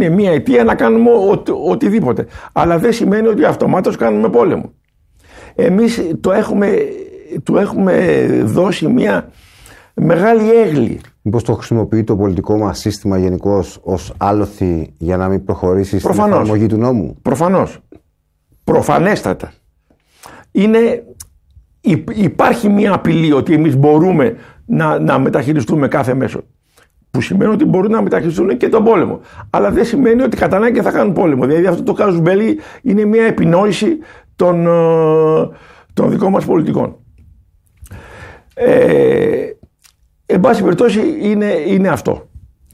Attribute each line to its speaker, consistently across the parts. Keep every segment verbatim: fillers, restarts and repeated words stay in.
Speaker 1: είναι μια αιτία να κάνουμε ο, οτιδήποτε. Αλλά δεν σημαίνει ότι αυτομάτως κάνουμε πόλεμο. Εμείς το έχουμε, το έχουμε δώσει μια μεγάλη έγκλη.
Speaker 2: Μήπως το χρησιμοποιεί το πολιτικό μας σύστημα γενικώς ως άλοθη για να μην προχωρήσει στην εφαρμογή του νόμου?
Speaker 1: Προφανώς. Προφανέστατα. Είναι, υπάρχει μια απειλή ότι εμείς μπορούμε να, να μεταχειριστούμε κάθε μέσο. Που σημαίνει ότι μπορούν να μεταχειριστούν και τον πόλεμο. Αλλά δεν σημαίνει ότι κατά ανάγκη θα κάνουν πόλεμο. Δηλαδή αυτό το casus belli είναι μια επινόηση των, των δικών μας πολιτικών. Ε, εν πάση περιπτώσει είναι, είναι αυτό.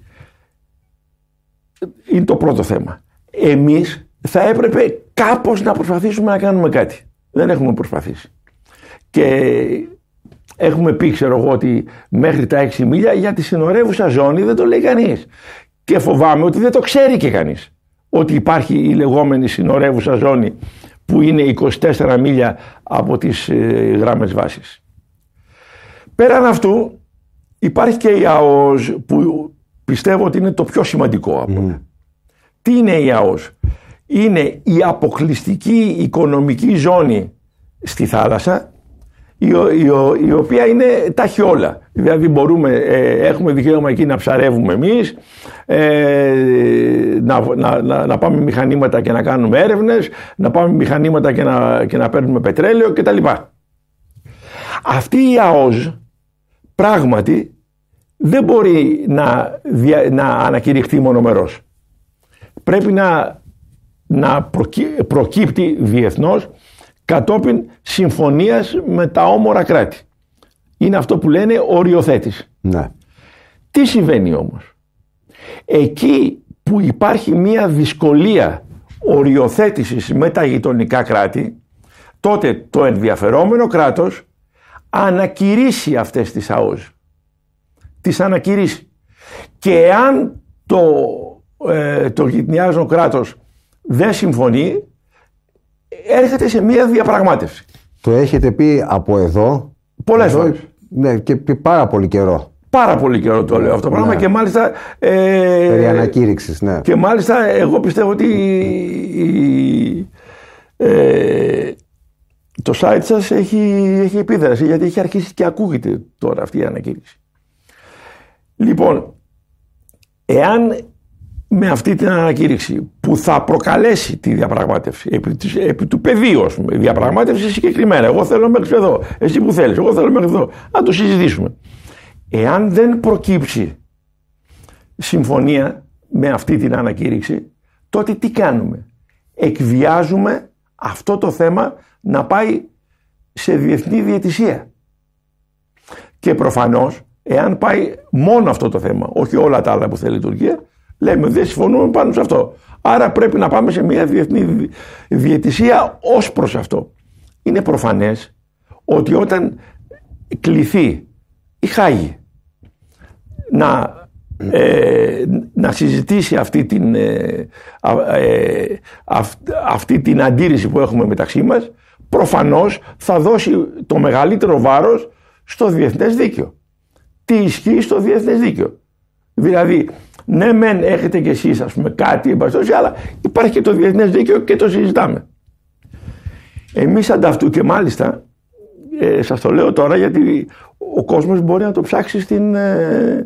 Speaker 1: Είναι το πρώτο θέμα. Εμείς θα έπρεπε κάπως να προσπαθήσουμε να κάνουμε κάτι. Δεν έχουμε προσπαθήσει. Και έχουμε πει, ξέρω εγώ, ότι μέχρι τα έξι μίλια για τη συνορεύουσα ζώνη δεν το λέει κανείς. Και φοβάμαι ότι δεν το ξέρει και κανείς. Ότι υπάρχει η λεγόμενη συνορεύουσα ζώνη που είναι είκοσι τέσσερα μίλια από τις ε, γράμμες βάσης. Πέραν αυτού υπάρχει και η ΑΟΣ που πιστεύω ότι είναι το πιο σημαντικό από όλα. Mm. Τι είναι η ΑΟΣ? Είναι η αποκλειστική οικονομική ζώνη στη θάλασσα, η, η, η οποία είναι ταχυόλα. Δηλαδή μπορούμε, ε, έχουμε δικαίωμα εκεί να ψαρεύουμε εμείς, ε, να, να, να, να πάμε μηχανήματα και να κάνουμε έρευνες, να πάμε μηχανήματα και να, και να παίρνουμε πετρέλαιο κτλ. Αυτή η ΑΟΣ πράγματι δεν μπορεί να, δια, να ανακηρυχθεί μονομερός. Πρέπει να, να προκύ, προκύπτει διεθνώς κατόπιν συμφωνίας με τα όμορα κράτη. Είναι αυτό που λένε οριοθέτηση.
Speaker 2: Ναι.
Speaker 1: Τι συμβαίνει όμως? Εκεί που υπάρχει μια δυσκολία οριοθέτησης με τα γειτονικά κράτη, τότε το ενδιαφερόμενο κράτος ανακηρύσει αυτές τις ΑΟΣ. Τις ανακηρύσει. Και εάν το, ε, το γειτονιάζον κράτος δεν συμφωνεί, έρχεται σε μια διαπραγμάτευση.
Speaker 2: Το έχετε πει από εδώ.
Speaker 1: Πολλές φορές.
Speaker 2: Ναι, και πει πάρα πολύ καιρό.
Speaker 1: Πάρα πολύ καιρό το λέω αυτό το πράγμα,
Speaker 2: ναι.
Speaker 1: Και μάλιστα ε,
Speaker 2: περί ανακήρυξης, ναι.
Speaker 1: Και μάλιστα εγώ πιστεύω ότι ε, το site σας έχει, έχει επίδραση, γιατί έχει αρχίσει και ακούγεται τώρα αυτή η ανακήρυξη. Λοιπόν, εάν με αυτή την ανακήρυξη που θα προκαλέσει τη διαπραγμάτευση επί, της, επί του πεδίου, ας πούμε, διαπραγμάτευση συγκεκριμένα, εγώ θέλω μέχρι εδώ, εσύ που θέλεις, εγώ θέλω μέχρι εδώ, να το συζητήσουμε. Εάν δεν προκύψει συμφωνία με αυτή την ανακήρυξη, τότε τι κάνουμε? Εκβιάζουμε αυτό το θέμα να πάει σε διεθνή διαιτησία. Και προφανώς, εάν πάει μόνο αυτό το θέμα, όχι όλα τα άλλα που θέλει η Τουρκία, λέμε δεν συμφωνούμε πάνω σε αυτό. Άρα πρέπει να πάμε σε μια διεθνή διαιτησία ως προς αυτό. Είναι προφανές ότι όταν κληθεί η Χάγη να, ε, να συζητήσει αυτή την, ε, ε, αυ, αυτή την αντίρρηση που έχουμε μεταξύ μας, προφανώς θα δώσει το μεγαλύτερο βάρος στο διεθνές δίκαιο. Τι ισχύει στο διεθνές δίκαιο? Δηλαδή, ναι μεν έχετε κι εσείς, ας πούμε, κάτι εμπαστώσει, αλλά υπάρχει και το διεθνές δίκαιο και το συζητάμε. Εμείς ανταυτού, και μάλιστα ε, σας το λέω τώρα γιατί ο κόσμος μπορεί να το ψάξει στην, ε,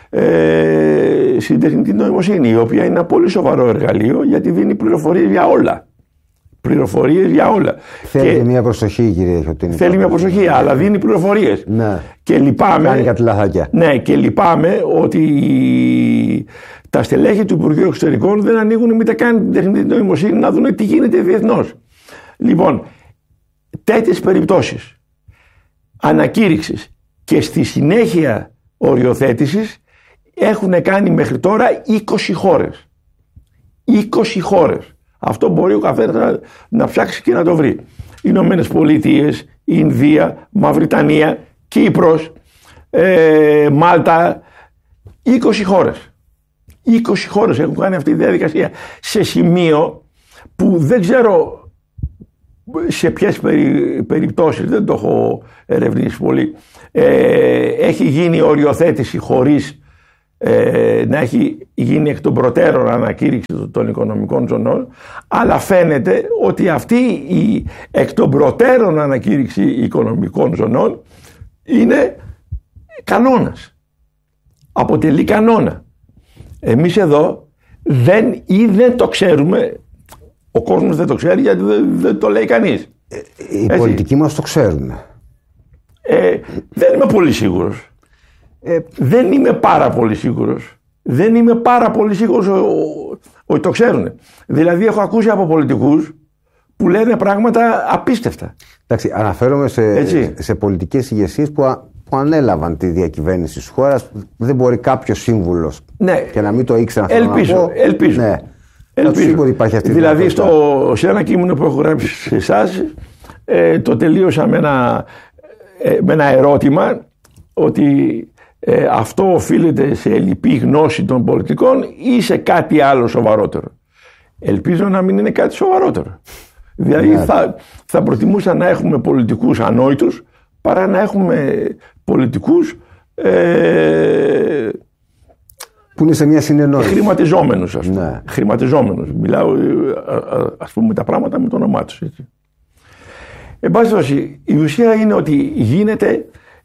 Speaker 1: ε, στην τεχνητή νοημοσύνη, η οποία είναι ένα πολύ σοβαρό εργαλείο γιατί δίνει πληροφορίες για όλα. Πληροφορίες για όλα.
Speaker 2: Θέλει και μια προσοχή, κύριε Χωτίνη.
Speaker 1: Θέλει μια προσοχή, ναι, αλλά δίνει πληροφορίες.
Speaker 2: Ναι.
Speaker 1: Και λυπάμαι,
Speaker 2: κάνει κάτι λαθάκια.
Speaker 1: Ναι, και λυπάμαι ότι τα στελέχη του Υπουργείου Εξωτερικών δεν ανοίγουν mitte καν την τεχνητή νοημοσύνη να δουν τι γίνεται διεθνώς. Λοιπόν, τέτοιες περιπτώσεις ανακήρυξης και στη συνέχεια οριοθέτησης έχουν κάνει μέχρι τώρα είκοσι χώρες. είκοσι χώρες. Αυτό μπορεί ο καθένας να, να ψάξει και να το βρει. Ηνωμένες Πολιτείες, Ινδία, Μαυριτανία, Κύπρος, ε, Μάλτα, είκοσι χώρες. είκοσι χώρες έχουν κάνει αυτή τη διαδικασία σε σημείο που δεν ξέρω σε ποιες περι, περιπτώσεις, δεν το έχω ερευνήσει πολύ, ε, έχει γίνει οριοθέτηση χωρίς ε, να έχει γίνει εκ των προτέρων ανακήρυξη των οικονομικών ζωνών, αλλά φαίνεται ότι αυτή η εκ των προτέρων ανακήρυξη οικονομικών ζωνών είναι κανόνας. Αποτελεί κανόνα. Εμείς εδώ δεν, ή δεν το ξέρουμε, ο κόσμος δεν το ξέρει γιατί δεν, δεν το λέει κανείς.
Speaker 2: Ε, οι Έτσι. πολιτικοί μας το ξέρουν.
Speaker 1: Ε, δεν είμαι πολύ σίγουρος. Ε, δεν είμαι πάρα πολύ σίγουρος. Δεν είμαι πάρα πολύ σίγουρος ότι το ξέρουν. Δηλαδή έχω ακούσει από πολιτικούς που λένε πράγματα απίστευτα.
Speaker 2: Εντάξει, αναφέρομαι σε, σε πολιτικές ηγεσίες που, α, που ανέλαβαν τη διακυβέρνηση της χώρας. Δεν μπορεί κάποιος σύμβουλος
Speaker 1: ναι.
Speaker 2: και να μην το ήξερα.
Speaker 1: Ελπίζω, να πω. ελπίζω.
Speaker 2: Ναι.
Speaker 1: ελπίζω.
Speaker 2: Υπάρχει αυτή
Speaker 1: δηλαδή στο, σε ένα κείμενο που έχω γράψει σε εσάς, ε, το τελείωσα με ένα, ε, με ένα ερώτημα ότι ε, αυτό οφείλεται σε ελλειπή γνώση των πολιτικών ή σε κάτι άλλο σοβαρότερο. Ελπίζω να μην είναι κάτι σοβαρότερο. Δηλαδή yeah. θα, θα προτιμούσα να έχουμε πολιτικούς ανόητους παρά να έχουμε πολιτικούς ε,
Speaker 2: που είναι σε μια συνεννόηση.
Speaker 1: Χρηματιζόμενους, ας πούμε. Yeah. Χρηματιζόμενους. Μιλάω, ας πούμε, τα πράγματα με το όνομά τους. Έτσι. Εν πάση περιπτώσει, η ουσία είναι ότι γίνεται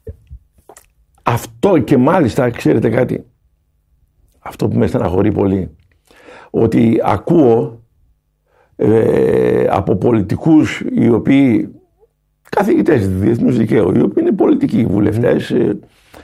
Speaker 1: αυτό και μάλιστα, ξέρετε κάτι, αυτό που με στεναχωρεί πολύ, ότι ακούω ε, από πολιτικούς οι οποίοι, καθηγητές διεθνούς δικαίου, οι οποίοι είναι πολιτικοί βουλευτές, ε,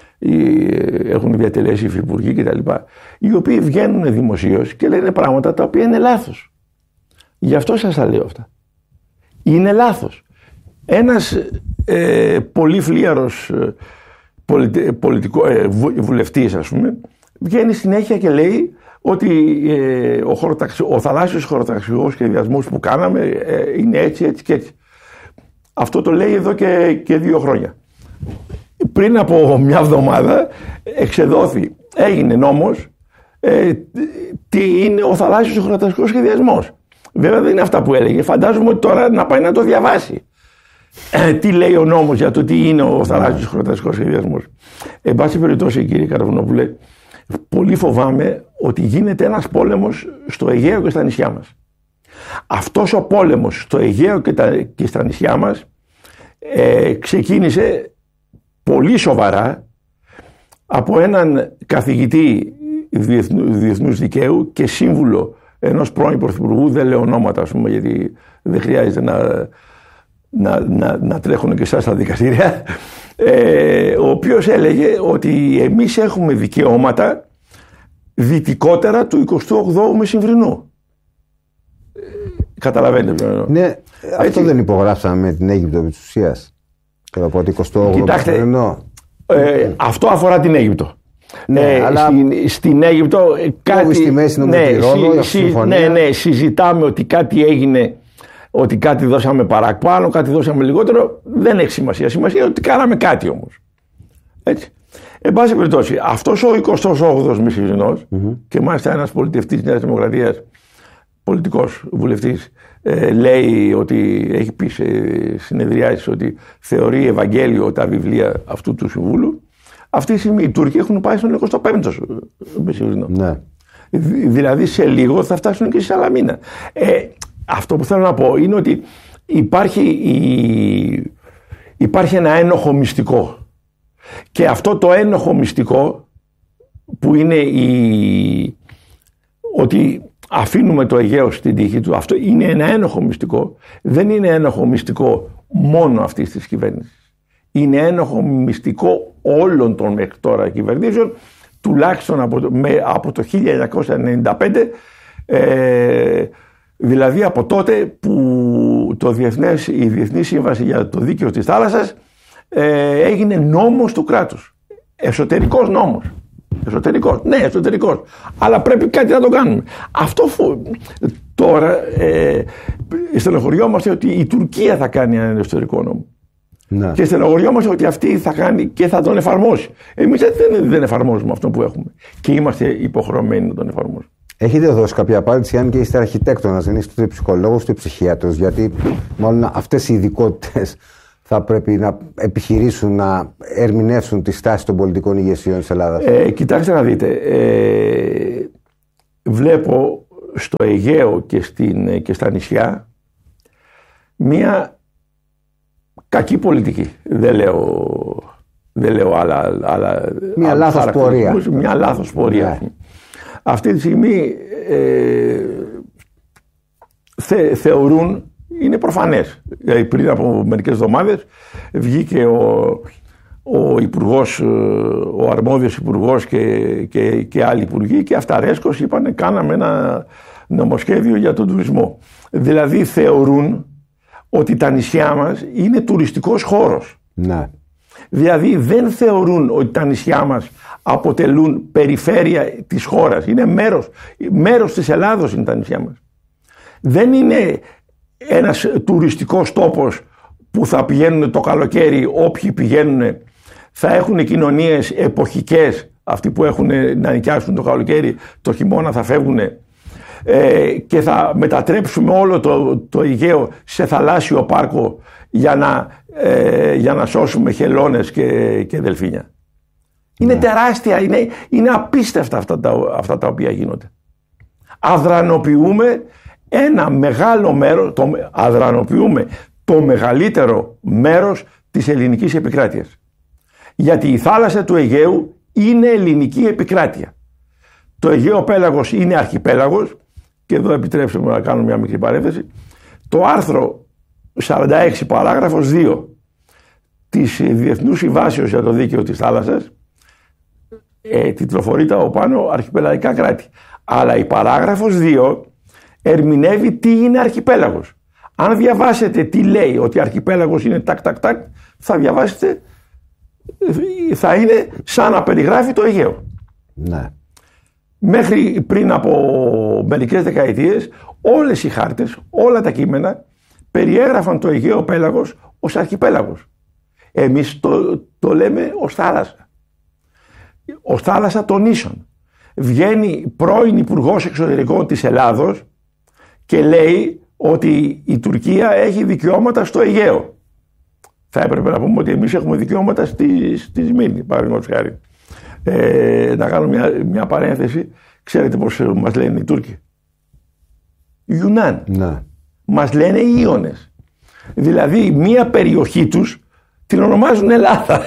Speaker 1: ε, έχουν διατελέσει υφυπουργοί κτλ., οι οποίοι βγαίνουν δημοσίως και λένε πράγματα τα οποία είναι λάθος. Γι' αυτό σας τα λέω αυτά. Είναι λάθος. Ένας ε, πολύ φλίαρος ε, πολιτι, πολιτικό, ε, βουλευτής, ας πούμε, βγαίνει συνέχεια και λέει ότι ε, ο, χωροταξι, ο θαλάσσιος χωροταξικός σχεδιασμός που κάναμε ε, είναι έτσι, έτσι και έτσι. Αυτό το λέει εδώ και, και δύο χρόνια. Πριν από μια εβδομάδα εξεδόθη, έγινε νόμος ε, τι είναι ο θαλάσσιος χωροταξικός σχεδιασμός. Βέβαια δεν είναι αυτά που έλεγε. Φαντάζομαι ότι τώρα να πάει να το διαβάσει. Ε, τι λέει ο νόμος για το τι είναι ο θαλάσσιος χωροταξικός σχεδιασμός. Εν πάση περιπτώσει, κύριε Καραβουνόπουλε, πολύ φοβάμαι ότι γίνεται ένας πόλεμος στο Αιγαίο και στα νησιά μας. Αυτός ο πόλεμος στο Αιγαίο και, τα, και στα νησιά μας ε, ξεκίνησε πολύ σοβαρά από έναν καθηγητή διεθνού, διεθνούς δικαίου και σύμβουλο ενός πρώην πρωθυπουργού, δεν λέω ονόματα, ας πούμε, γιατί δεν χρειάζεται να, να, να, να τρέχουν και εσάς στα δικαστήρια, ε, ο οποίος έλεγε ότι εμείς έχουμε δικαιώματα δυτικότερα του εικοστού όγδοου Μεσημβρινού. Ε, καταλαβαίνετε.
Speaker 2: Ναι, έτσι. Αυτό δεν υπογράψαμε με την Αίγυπτο επί της ουσίας. Τώρα από το εικοστό όγδοο Μεσημβρινό.
Speaker 1: Ε, αυτό αφορά την Αίγυπτο.
Speaker 2: Ναι,
Speaker 1: ε,
Speaker 2: αλλά
Speaker 1: στην, στην Αίγυπτο κάτι,
Speaker 2: στη μέση ναι, Ρόδο,
Speaker 1: συ, συ, ναι, ναι, συζητάμε ότι κάτι έγινε, ότι κάτι δώσαμε παραπάνω, κάτι δώσαμε λιγότερο. Δεν έχει σημασία. Σημασία ότι κάναμε κάτι όμως. Έτσι. Εν πάση περιπτώσει, αυτός ο εικοστός όγδοος Μεσημβρινός, mm-hmm. και μάλιστα ένας πολιτευτής της Νέας Δημοκρατίας, πολιτικός βουλευτής, ε, λέει ότι έχει πει σε συνεδριάσεις ότι θεωρεί Ευαγγέλιο τα βιβλία αυτού του συμβούλου. Αυτή τη στιγμή οι Τούρκοι έχουν πάει στον εικοστό πέμπτο Μεσημβρινό.
Speaker 2: Ναι.
Speaker 1: Δηλαδή σε λίγο θα φτάσουν και στη Σαλαμίνα. Ε, αυτό που θέλω να πω είναι ότι υπάρχει, η... υπάρχει ένα ένοχο μυστικό. Και αυτό το ένοχο μυστικό που είναι η... ότι αφήνουμε το Αιγαίο στην τύχη του, αυτό είναι ένα ένοχο μυστικό. Δεν είναι ένοχο μυστικό μόνο αυτής της κυβέρνησης. Είναι ένοχο μυστικό όλων των μέχρι τώρα κυβερνήσεων, τουλάχιστον από το, με, από το χίλια εννιακόσια ενενήντα πέντε, ε, δηλαδή από τότε που το διεθνές, η Διεθνή Σύμβαση για το Δίκαιο της Θάλασσας ε, έγινε νόμος του κράτους. Εσωτερικός νόμος. Εσωτερικός. Ναι, εσωτερικός. Αλλά πρέπει κάτι να το κάνουμε. Αυτό φου... τώρα ε, στενοχωριόμαστε ότι η Τουρκία θα κάνει έναν εσωτερικό νόμο. Ναι. Και στενοχωριόμαστε ότι αυτή θα κάνει και θα τον εφαρμόσει. Εμείς δεν, δεν εφαρμόζουμε αυτό που έχουμε. Και είμαστε υποχρεωμένοι να τον εφαρμόσουμε.
Speaker 2: Έχετε δώσει κάποια απάντηση, αν και είστε αρχιτέκτονας, δεν είστε ψυχολόγος, είστε ψυχίατρος, γιατί μάλλον αυτές οι ειδικότητες θα πρέπει να επιχειρήσουν να ερμηνεύσουν τη στάση των πολιτικών ηγεσιών της Ελλάδας?
Speaker 1: Ε, κοιτάξτε να δείτε. Ε, βλέπω στο Αιγαίο και, στην, και στα νησιά μία κακή πολιτική. Δεν λέω, δεν λέω άλλα, άλλα
Speaker 2: Μια λάθος πορεία.
Speaker 1: Μια λάθος πορεία. Yeah. Αυτή τη στιγμή ε, θε, θεωρούν, είναι προφανές. Δηλαδή πριν από μερικές εβδομάδες βγήκε ο, ο υπουργός, ο αρμόδιος υπουργός και, και, και άλλοι υπουργοί και αυταρέσκως είπανε κάναμε ένα νομοσχέδιο για τον τουρισμό. Δηλαδή θεωρούν ότι τα νησιά μας είναι τουριστικός χώρος.
Speaker 2: Ναι.
Speaker 1: Δηλαδή δεν θεωρούν ότι τα νησιά μας αποτελούν περιφέρεια της χώρας. Είναι μέρος, μέρος της Ελλάδος είναι τα νησιά μας. Δεν είναι ένας τουριστικός τόπος που θα πηγαίνουν το καλοκαίρι, όποιοι πηγαίνουν θα έχουν κοινωνίες εποχικές, αυτοί που έχουν να νοικιάσουν το καλοκαίρι, το χειμώνα θα φεύγουν ε, και θα μετατρέψουμε όλο το, το Αιγαίο σε θαλάσσιο πάρκο για να, ε, για να σώσουμε χελώνες και, και δελφίνια. Είναι ναι. τεράστια, είναι, είναι απίστευτα αυτά τα, αυτά τα οποία γίνονται. Αδρανοποιούμε ένα μεγάλο μέρος, το, αδρανοποιούμε το μεγαλύτερο μέρος της ελληνικής επικράτειας. Γιατί η θάλασσα του Αιγαίου είναι ελληνική επικράτεια. Το Αιγαίο πέλαγος είναι αρχιπέλαγος και εδώ επιτρέψτε μου να κάνω μια μικρή παρένθεση. Το άρθρο σαράντα έξι παράγραφος δύο της Διεθνούς Συμβάσεως για το Δίκαιο της Θάλασσας ε, τιτλοφορεί τα οπάνω αρχιπελαγικά κράτη. Αλλά η παράγραφος δύο ερμηνεύει τι είναι αρχιπέλαγος. Αν διαβάσετε τι λέει ότι αρχιπέλαγος είναι τάκ τάκ τάκ, θα διαβάσετε, θα είναι σαν να περιγράφει το Αιγαίο.
Speaker 2: Ναι.
Speaker 1: Μέχρι πριν από μερικές δεκαετίες όλες οι χάρτες, όλα τα κείμενα περιέγραφαν το Αιγαίο πέλαγος ως αρχιπέλαγος. Εμείς το, το λέμε ως θάλασσα. Ως θάλασσα των νήσων. Βγαίνει πρώην Υπουργός Εξωτερικών της Ελλάδος και λέει ότι η Τουρκία έχει δικαιώματα στο Αιγαίο. Θα έπρεπε να πούμε ότι εμείς έχουμε δικαιώματα στη, στη Σμύρνη, παραδείγματος χάρη. Ε, να κάνω μια, μια παρένθεση. Ξέρετε πώς μας λένε οι Τούρκοι? Ιουνάν.
Speaker 2: Ναι.
Speaker 1: Μας λένε Ιώνες. Δηλαδή μια περιοχή τους την ονομάζουν Ελλάδα.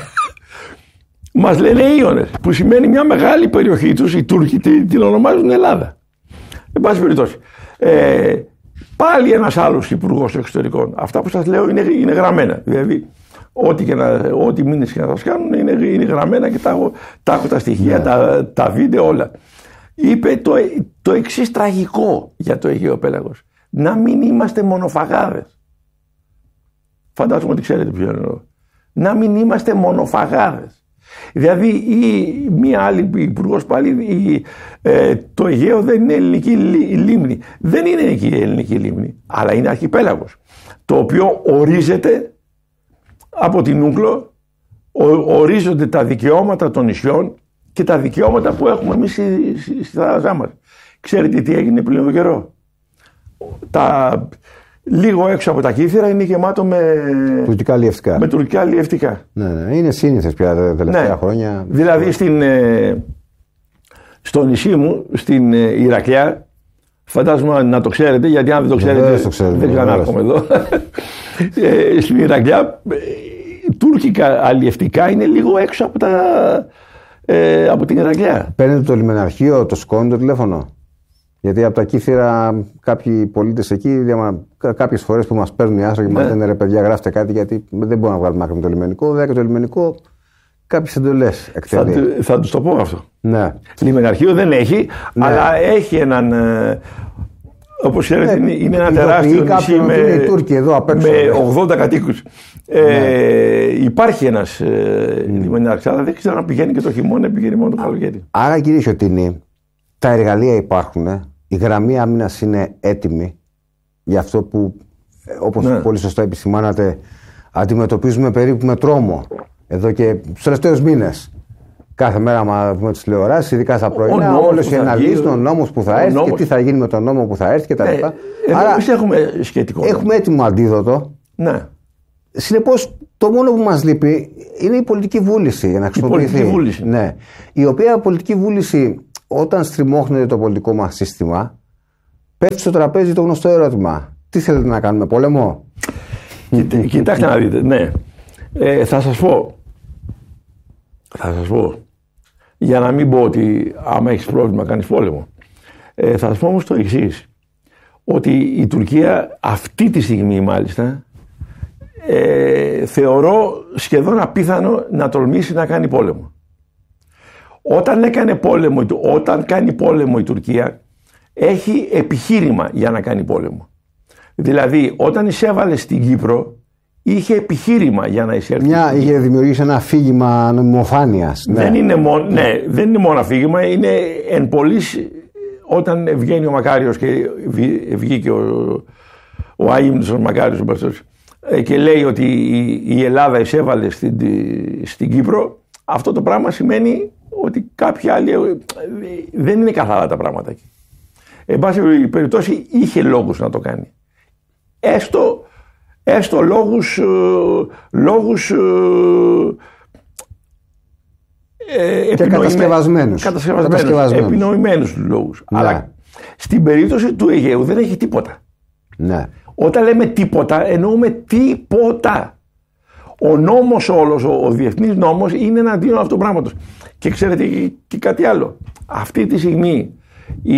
Speaker 1: Μας λένε Ιώνες, που σημαίνει μια μεγάλη περιοχή τους, οι Τούρκοι την, την ονομάζουν Ελλάδα. Εν πάση περιπτώσει. Ε, πάλι ένας άλλος υπουργός εξωτερικών. Αυτά που σας λέω είναι, είναι γραμμένα. Δηλαδή, ό,τι, και να, ό,τι μήνες και να σας κάνουν είναι, είναι γραμμένα και τα έχω τα, έχω τα στοιχεία, yeah. τα, τα βίντεο, όλα. Είπε το, το εξής τραγικό για το Αιγαίο πέλαγος. Να μην είμαστε μονοφαγάδες. Φαντάζομαι ότι ξέρετε ποιο εννοώ. Να μην είμαστε μονοφαγάδες. Δηλαδή η, μία άλλη υπουργός πάλι η, ε, το Αιγαίο δεν είναι ελληνική λίμνη. Δεν είναι εκεί η ελληνική λίμνη, αλλά είναι αρχιπέλαγος, το οποίο ορίζεται από την Ούγκλο, ο, ορίζονται τα δικαιώματα των νησιών και τα δικαιώματα που έχουμε εμείς στη, στη, στη θάλασσά μας. Ξέρετε τι έγινε πριν από καιρό? Τα, λίγο έξω από τα Κύθυρα είναι γεμάτο με
Speaker 2: τουρκικά αλλιευτικά.
Speaker 1: Με τουρκικά αλλιευτικά.
Speaker 2: Ναι, ναι, είναι σύνηθες πια τα τελευταία ναι. χρόνια.
Speaker 1: Δηλαδή στην, ε, στο νησί μου, στην ε, Ηρακλιά, φαντάζομαι να το ξέρετε, γιατί αν δεν το ξέρετε,
Speaker 2: δεν, το ξέρετε,
Speaker 1: δεν ξανάρχομαι εδώ. ε, στην Ηρακλιά, ε, τουρκικά αλλιευτικά είναι λίγο έξω από, τα, ε, από την Ηρακλιά.
Speaker 2: Παίρνετε το λιμεναρχείο, το σηκώνει το τηλέφωνο? Γιατί από τα Κύθυρα κάποιοι πολίτες εκεί, κάποιες φορές που μας παίρνουν οι άστροι και μας λένε ρε παιδιά, γράφτε κάτι, γιατί δεν μπορούμε να βγάλουμε άκρη με το λιμενικό. Βέβαια και το λιμενικό κάποιες εντολές εκτελεί.
Speaker 1: Θα, θα τους το πω αυτό.
Speaker 2: Ναι.
Speaker 1: Λιμεναρχείο δεν έχει, ναι. αλλά έχει έναν. Όπως ξέρετε, ναι, είναι ένα τεράστιο νησί με,
Speaker 2: εδώ
Speaker 1: με ογδόντα κατοίκους. Ναι. Ε, υπάρχει ένας ε, mm. λιμενάρχης, αλλά δεν ξέρω αν πηγαίνει και το χειμώνα, πηγαίνει μόνο το καλοκαίρι.
Speaker 2: Άρα, κύριε Σιωτίνη, τα εργαλεία υπάρχουν. Η γραμμή άμυνας είναι έτοιμη για αυτό που, όπως ναι. πολύ σωστά επισημάνατε, αντιμετωπίζουμε περίπου με τρόμο εδώ και τους τελευταίους μήνες. Κάθε μέρα μα δούμε τις τηλεοράσεις, ειδικά στα πρωινά, όλες οι αναλύσεις, ο νόμος που θα έρθει νόμος. Και τι θα γίνει με τον νόμο που θα έρθει κτλ.
Speaker 1: Ε, Άρα εμείς έχουμε σχετικό.
Speaker 2: Έχουμε έτοιμο αντίδοτο.
Speaker 1: Ναι.
Speaker 2: συνεπώς, το μόνο που μας λείπει είναι η πολιτική βούληση για να χρησιμοποιηθεί.
Speaker 1: Η πολιτική βούληση.
Speaker 2: Ναι. Η οποία πολιτική βούληση, όταν στριμώχνεται το πολιτικό μας σύστημα, πέφτει στο τραπέζι το γνωστό ερώτημα. Τι θέλετε να κάνουμε, πόλεμο?
Speaker 1: Κοιτά, κοιτάξτε να δείτε, ναι. Ε, θα σας πω. Θα σας πω. Για να μην πω ότι άμα έχεις πρόβλημα κάνεις πόλεμο. Ε, θα σας πω όμως το εξής. Ότι η Τουρκία αυτή τη στιγμή μάλιστα ε, θεωρώ σχεδόν απίθανο να τολμήσει να κάνει πόλεμο. Όταν έκανε πόλεμο, όταν κάνει πόλεμο η Τουρκία έχει επιχείρημα για να κάνει πόλεμο. Δηλαδή όταν εισέβαλε στην Κύπρο είχε επιχείρημα για να εισέλθει.
Speaker 2: Μια, είχε δημιουργήσει ένα αφήγημα νομιμοφάνειας. Ναι.
Speaker 1: Δεν είναι μόνο, ναι, δεν είναι μόνο αφήγημα, είναι εν πολλής, όταν βγαίνει ο Μακάριος και βγήκε ο, ο Αείμνης ο Μακάριος ο Μπαστός, και λέει ότι η Ελλάδα εισέβαλε στην, στην Κύπρο, αυτό το πράγμα σημαίνει ότι κάποιοι άλλοι, δεν είναι καθαρά τα πράγματα εκεί. Εν πάση περιπτώσει είχε λόγους να το κάνει. Έστω, έστω λόγους, λόγους
Speaker 2: ε, και κατασκευασμένους.
Speaker 1: Κατασκευασμένους, επινοημένους λόγους. Ναι. Αλλά στην περίπτωση του Αιγαίου δεν έχει τίποτα.
Speaker 2: Ναι.
Speaker 1: Όταν λέμε τίποτα, εννοούμε τίποτα. Ο νόμος όλος, ο, ο διεθνής νόμος είναι εναντίον αυτού του πράγματος. Και ξέρετε και, και κάτι άλλο. Αυτή τη στιγμή η,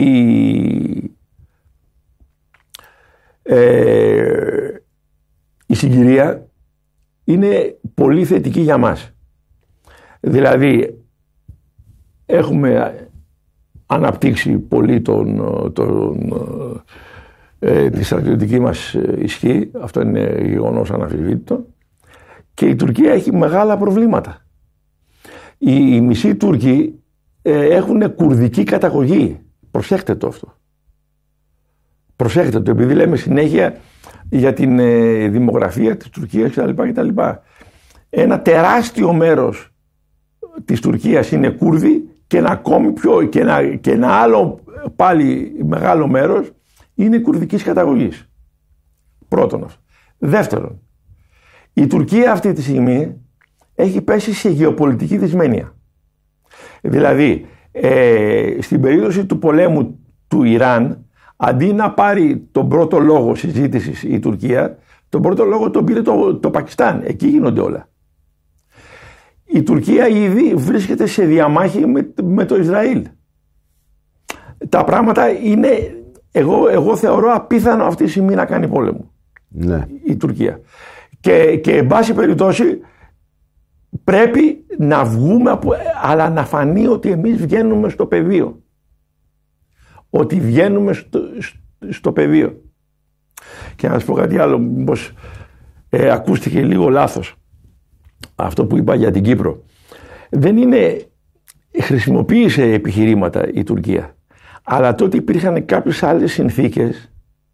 Speaker 1: ε, η συγκυρία είναι πολύ θετική για μας. Δηλαδή έχουμε αναπτύξει πολύ τον, τον, ε, τη στρατιωτική μας ισχύ. Αυτό είναι γεγονός αναμφισβήτητο. Και η Τουρκία έχει μεγάλα προβλήματα. Οι, οι μισοί Τούρκοι ε, έχουν κουρδική καταγωγή. Προσέχτε το αυτό. Προσέχτε το, επειδή λέμε συνέχεια για την ε, δημογραφία της Τουρκίας κτλ. Ένα τεράστιο μέρος της Τουρκίας είναι Κούρδοι και ένα ακόμη πιο και ένα, και ένα άλλο πάλι μεγάλο μέρος είναι κουρδικής καταγωγής. Πρώτον αυτό. Δεύτερον, η Τουρκία αυτή τη στιγμή έχει πέσει σε γεωπολιτική δυσμένεια. Δηλαδή, ε, στην περίπτωση του πολέμου του Ιράν, αντί να πάρει τον πρώτο λόγο συζήτησης η Τουρκία, τον πρώτο λόγο τον πήρε το, το Πακιστάν. Εκεί γίνονται όλα. Η Τουρκία ήδη βρίσκεται σε διαμάχη με, με το Ισραήλ. Τα πράγματα είναι, εγώ, εγώ θεωρώ απίθανο αυτή τη στιγμή να κάνει πόλεμο.
Speaker 2: Ναι.
Speaker 1: Η Τουρκία. Και, και εν πάση περιπτώσει πρέπει να βγούμε, από, αλλά να φανεί ότι εμείς βγαίνουμε στο πεδίο. Ότι βγαίνουμε στο, στο πεδίο. Και να σας πω κάτι άλλο, μήπως ε, ακούστηκε λίγο λάθος αυτό που είπα για την Κύπρο. Δεν είναι, χρησιμοποίησε επιχειρήματα η Τουρκία, αλλά τότε υπήρχαν κάποιες άλλες συνθήκες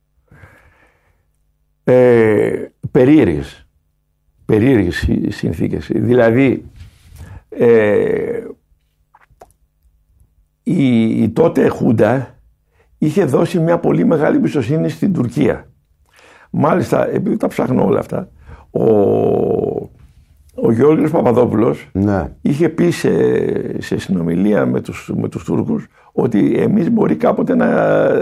Speaker 1: ε, περίεργες. Περίεργες συνθήκες. Δηλαδή ε, η, η τότε Χούντα είχε δώσει μια πολύ μεγάλη εμπιστοσύνη στην Τουρκία. Μάλιστα, επειδή τα ψάχνω όλα αυτά, ο, ο Γιώργος Παπαδόπουλος ναι. είχε πει σε, σε συνομιλία με τους, με τους Τούρκους ότι εμείς μπορεί κάποτε να,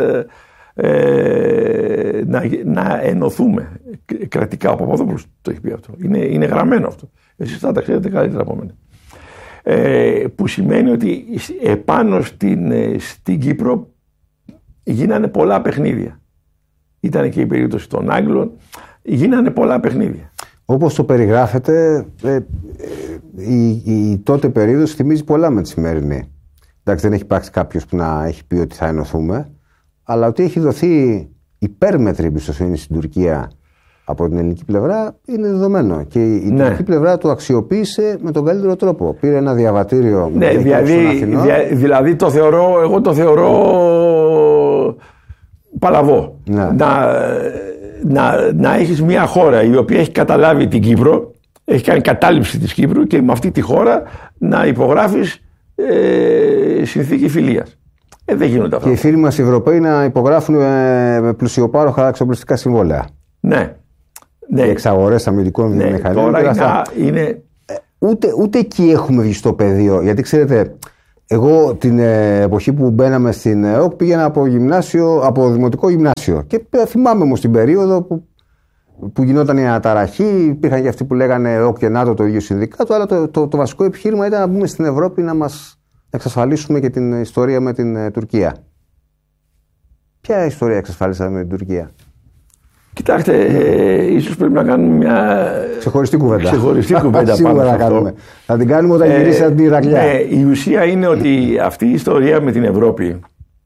Speaker 1: ε, να, να ενωθούμε κρατικά. Ο Παπαδόπουλος το έχει πει αυτό. Είναι, είναι γραμμένο αυτό. Εσείς θα τα ξέρετε καλύτερα από μένα. Ε, που σημαίνει ότι επάνω στην, στην Κύπρο γίνανε πολλά παιχνίδια. Ήταν και η περίπτωση των Άγγλων. Γίνανε πολλά παιχνίδια.
Speaker 2: Όπως το περιγράφεται, ε, ε, η, η τότε περίοδος θυμίζει πολλά με τη σημερινή. Εντάξει, δεν έχει υπάρξει κάποιος που να έχει πει ότι θα ενωθούμε, αλλά ότι έχει δοθεί υπέρμετρη εμπιστοσύνη στην Τουρκία από την ελληνική πλευρά είναι δεδομένο. Και η ναι. τουρκική πλευρά το αξιοποίησε με τον καλύτερο τρόπο. Πήρε ένα διαβατήριο
Speaker 1: ναι, με δηλαδή, δια, δηλαδή το θεωρώ, εγώ το θεωρώ παλαβό. Ναι. Να, να, να έχεις μια χώρα η οποία έχει καταλάβει την Κύπρο, έχει κάνει κατάληψη της Κύπρου και με αυτή τη χώρα να υπογράφεις ε, συνθήκη φιλίας. Ε, δεν γίνονται αυτά.
Speaker 2: Και οι φίλοι μας οι Ευρωπαίοι να υπογράφουν με, με πλουσιοπάροχα εξοπλιστικά συμβόλαια.
Speaker 1: Ναι.
Speaker 2: ναι. οι εξαγορές αμυντικών
Speaker 1: ναι.
Speaker 2: βιομηχανιών.
Speaker 1: Τώρα είναι, είναι...
Speaker 2: Ούτε, ούτε εκεί έχουμε βγει στο πεδίο. Γιατί ξέρετε, εγώ την εποχή που μπαίναμε στην ΕΟΚ πήγαινα από, γυμνάσιο, από δημοτικό γυμνάσιο. Και θυμάμαι όμως την περίοδο που, που γινόταν η αναταραχή. Υπήρχαν και αυτοί που λέγανε ΕΟΚ και ΝΑΤΟ το ίδιο συνδικάτο. Αλλά το, το, το βασικό επιχείρημα ήταν να μπούμε στην Ευρώπη να μας εξασφαλίσουμε και την ιστορία με την uh, Τουρκία. Ποια ιστορία εξασφάλισαμε με την Τουρκία?
Speaker 1: Κοιτάξτε, ε, ίσως πρέπει να κάνουμε μια
Speaker 2: ξεχωριστή κουβέντα.
Speaker 1: Ξεχωριστή κουβέντα πάνω σε αυτό.
Speaker 2: Θα την κάνουμε όταν ε, γυρίσει από την Ηρακλιά.
Speaker 1: Ναι, η ουσία είναι ότι αυτή η ιστορία με την Ευρώπη,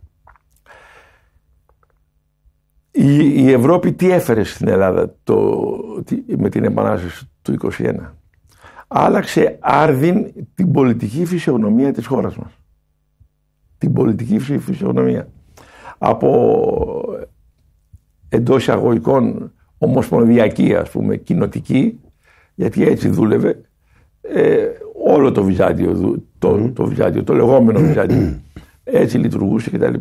Speaker 1: η, η Ευρώπη τι έφερε στην Ελλάδα το, με την Επανάσταση του είκοσι ένα? Άλλαξε άρδιν την πολιτική φυσιογνωμία της χώρας μας. Την πολιτική φυσιογνωμία. Από εντός εισαγωγικών ομοσπονδιακή, ας πούμε, κοινοτική, γιατί έτσι δούλευε ε, όλο το Βυζάντιο, το, mm. το, Βυζάντιο, το λεγόμενο Βυζάντιο. Έτσι λειτουργούσε κτλ.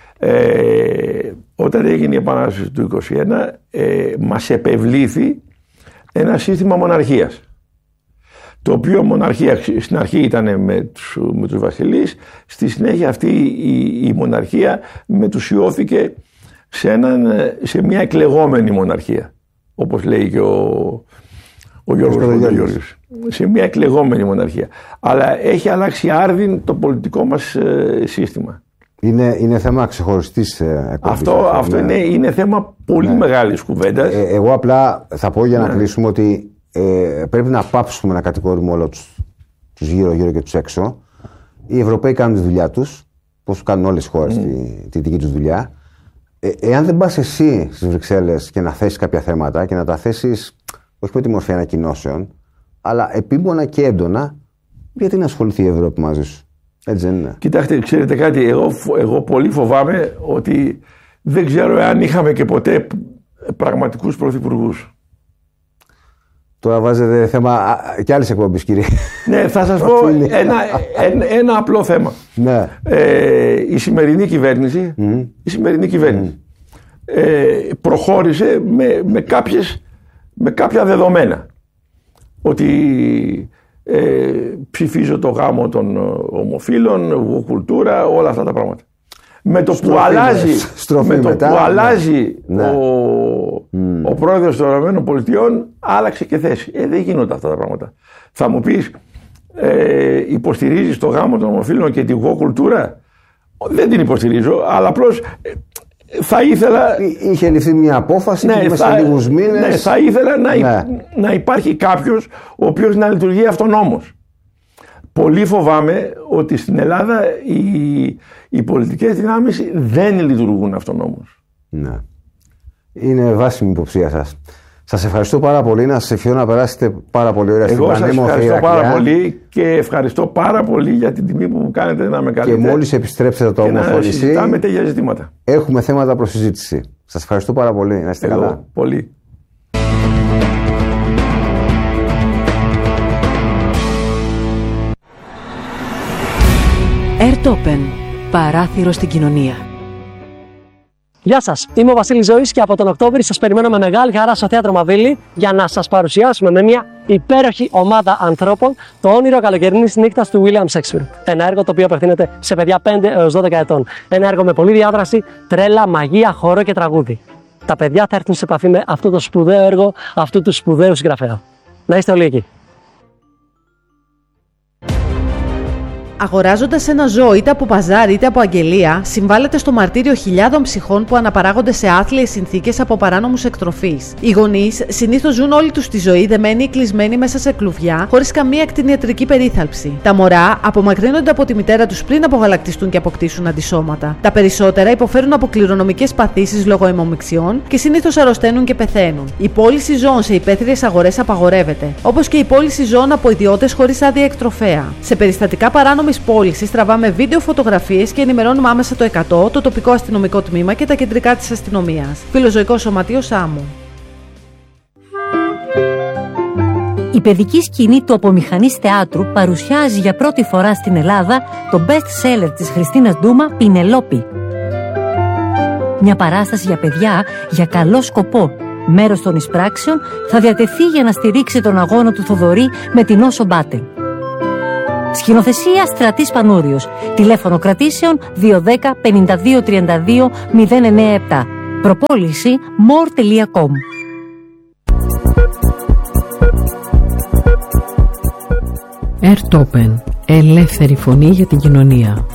Speaker 1: Ε, όταν έγινε η Επανάσταση του είκοσι ένα, ε, μας επευλήθη ένα σύστημα μοναρχίας. Το οποίο μοναρχία στην αρχή ήταν με τους, με τους βασιλείς, στη συνέχεια αυτή η, η μοναρχία μετουσιώθηκε σε, έναν, σε μια εκλεγόμενη μοναρχία, όπως λέει και ο, ο Γιώργος Παπαγιώργης. Σε μια εκλεγόμενη μοναρχία. Αλλά έχει αλλάξει άρδιν το πολιτικό μας ε, σύστημα.
Speaker 2: Είναι, είναι θέμα ξεχωριστής εκπομπής.
Speaker 1: Αυτό, αυτό είναι, είναι θέμα πολύ ναι. μεγάλης κουβέντας.
Speaker 2: Ε, εγώ απλά θα πω για να ναι. κλείσουμε ότι ε, πρέπει να πάψουμε να κατηγορούμε όλους τους, τους γύρω-γύρω και τους έξω. Οι Ευρωπαίοι κάνουν τη δουλειά τους, όπως κάνουν όλες οι χώρες mm. τη, τη δική τους δουλειά. Ε, εάν δεν πας εσύ στις Βρυξέλλες και να θέσεις κάποια θέματα και να τα θέσεις όχι με τη μορφή ανακοινώσεων, αλλά επίμονα και έντονα, γιατί να ασχοληθεί η Ευρώπη μαζί σου? Έτσι δεν είναι?
Speaker 1: Κοιτάξτε, ξέρετε κάτι, εγώ, εγώ πολύ φοβάμαι ότι δεν ξέρω εάν είχαμε και ποτέ πραγματικούς πρωθυπουργούς.
Speaker 2: Τώρα βάζετε θέμα και άλλες εκπομπής, κύριε.
Speaker 1: Ναι, θα σας πω ένα, ένα, ένα απλό θέμα.
Speaker 2: Ναι.
Speaker 1: Ε, η σημερινή κυβέρνηση, mm. η σημερινή κυβέρνηση mm. ε, προχώρησε με, με, κάποιες, με κάποια δεδομένα. Ότι ε, ψηφίζω το γάμο των ομοφύλων, εγώ κουλτούρα, όλα αυτά τα πράγματα. Με το που αλλάζει, με το μετά, που αλλάζει ναι. ο, mm. ο πρόεδρος των ΗΠΑ, άλλαξε και θέση. Ε, δεν γίνονται αυτά τα πράγματα. Θα μου πεις, ε, υποστηρίζεις το γάμο των ομοφύλων και την εγώ κουλτούρα? Δεν την υποστηρίζω, αλλά απλώς ε, θα ήθελα...
Speaker 2: Είχε ληφθεί μια απόφαση
Speaker 1: ναι,
Speaker 2: και μέσα σε λίγους μήνες...
Speaker 1: Ναι, θα ήθελα να, ναι. να υπάρχει κάποιος ο οποίος να λειτουργεί αυτονόμος. Πολύ φοβάμαι ότι στην Ελλάδα οι, οι πολιτικές δυνάμεις δεν λειτουργούν αυτονόμως.
Speaker 2: Ναι. Είναι βάσιμη υποψία σας. Σας ευχαριστώ πάρα πολύ. Να σας ευχηθώ να περάσετε πάρα πολύ ωραία στην πανέμορφη Ηρακλιά.
Speaker 1: Εγώ σας ευχαριστώ πάρα πολύ και ευχαριστώ πάρα πολύ για την τιμή που μου κάνετε να με καλείτε.
Speaker 2: Και μόλις επιστρέψετε το όμορφο νησί,
Speaker 1: συζητάμε τέτοια ζητήματα.
Speaker 2: Έχουμε θέματα προς συζήτηση. Σας ευχαριστώ πάρα πολύ. Να είστε
Speaker 1: εγώ,
Speaker 2: καλά.
Speaker 1: Πολύ.
Speaker 3: Airtopen. Παράθυρο στην κοινωνία.
Speaker 4: Γεια σας, είμαι ο Βασίλης Ζωής και από τον Οκτώβρη σας περιμένω με μεγάλη χαρά στο Θέατρο Μαβίλη για να σας παρουσιάσουμε με μια υπέροχη ομάδα ανθρώπων το όνειρο καλοκαιρινής νύχτας του William Shakespeare. Ένα έργο το οποίο απευθύνεται σε παιδιά πέντε έως δώδεκα ετών. Ένα έργο με πολλή διάδραση, τρέλα, μαγεία, χώρο και τραγούδι. Τα παιδιά θα έρθουν σε επαφή με αυτό το σπουδαίο έργο αυτού του σπουδαίου συγγραφέα. Να είστε όλοι εκεί.
Speaker 5: Αγοράζοντας ένα ζώο είτε από παζάρι είτε από αγγελία, συμβάλλεται στο μαρτύριο χιλιάδων ψυχών που αναπαράγονται σε άθλιες συνθήκες από παράνομους εκτροφείς. Οι γονείς συνήθως ζουν όλη τους τη ζωή δεμένοι ή κλεισμένοι μέσα σε κλουβιά, χωρίς καμία κτηνιατρική περίθαλψη. Τα μωρά απομακρύνονται από τη μητέρα τους πριν απογαλακτιστούν και αποκτήσουν αντισώματα. Τα περισσότερα υποφέρουν από κληρονομικές παθήσεις λόγω αιμομιξιών και συνήθως αρρωσταίνουν και πεθαίνουν. Η πώληση ζώων σε υπαίθριες αγορές απαγορεύεται, όπως και η πώληση ζώων από ιδιώτες χωρίς άδεια εκτροφέα. Σε περιστατικά παράνομης πώλησης τραβάμε βίντεο, φωτογραφίες και ενημερώνουμε άμεσα το εκατό, το τοπικό αστυνομικό τμήμα και τα κεντρικά της αστυνομίας. Φιλοζωικό Σωματείο Σάμου.
Speaker 3: Η παιδική σκηνή του Απομηχανής Θεάτρου παρουσιάζει για πρώτη φορά στην Ελλάδα το best seller της Χριστίνας Ντούμα, Πινελόπη. Μια παράσταση για παιδιά για καλό σκοπό, Μέρος των εισπράξεων θα διατεθεί για να στηρίξει τον αγώνα του Θοδωρή με την Όσο Μπάτελ. Σκηνοθεσία Στρατής Πανούριος. Τηλέφωνο κρατήσεων δύο ένα μηδέν πέντε δύο τρία δύο μηδέν εννιά επτά. Προπόληση more τελεία com.
Speaker 6: Airtopen. Ελεύθερη φωνή για την κοινωνία.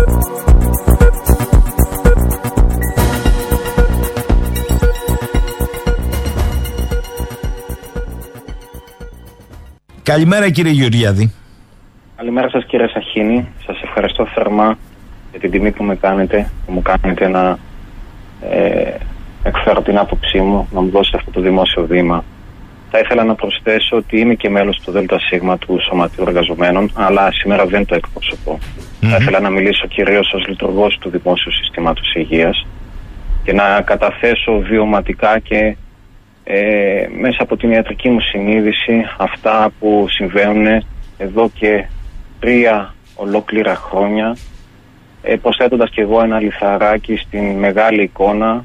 Speaker 7: Καλημέρα κύριε Γεωργιάδη.
Speaker 8: Καλημέρα σας κύριε Σαχίνη. Σας ευχαριστώ θερμά για την τιμή που με κάνετε, που μου κάνετε να ε, εκφέρω την άποψή μου, να μου δώσετε αυτό το δημόσιο βήμα. Θα ήθελα να προσθέσω ότι είμαι και μέλος του ΔΣ του Σωματείου Εργαζομένων, αλλά σήμερα δεν το εκπροσωπώ. Mm-hmm. Θα ήθελα να μιλήσω κυρίως ως λειτουργός του Δημόσιου Συστήματος Υγείας και να καταθέσω βιωματικά και ε, μέσα από την ιατρική μου συνείδηση αυτά που συμβαίνουν εδώ και τρία ολόκληρα χρόνια, ε, προσθέτοντας και εγώ ένα λιθαράκι στην μεγάλη εικόνα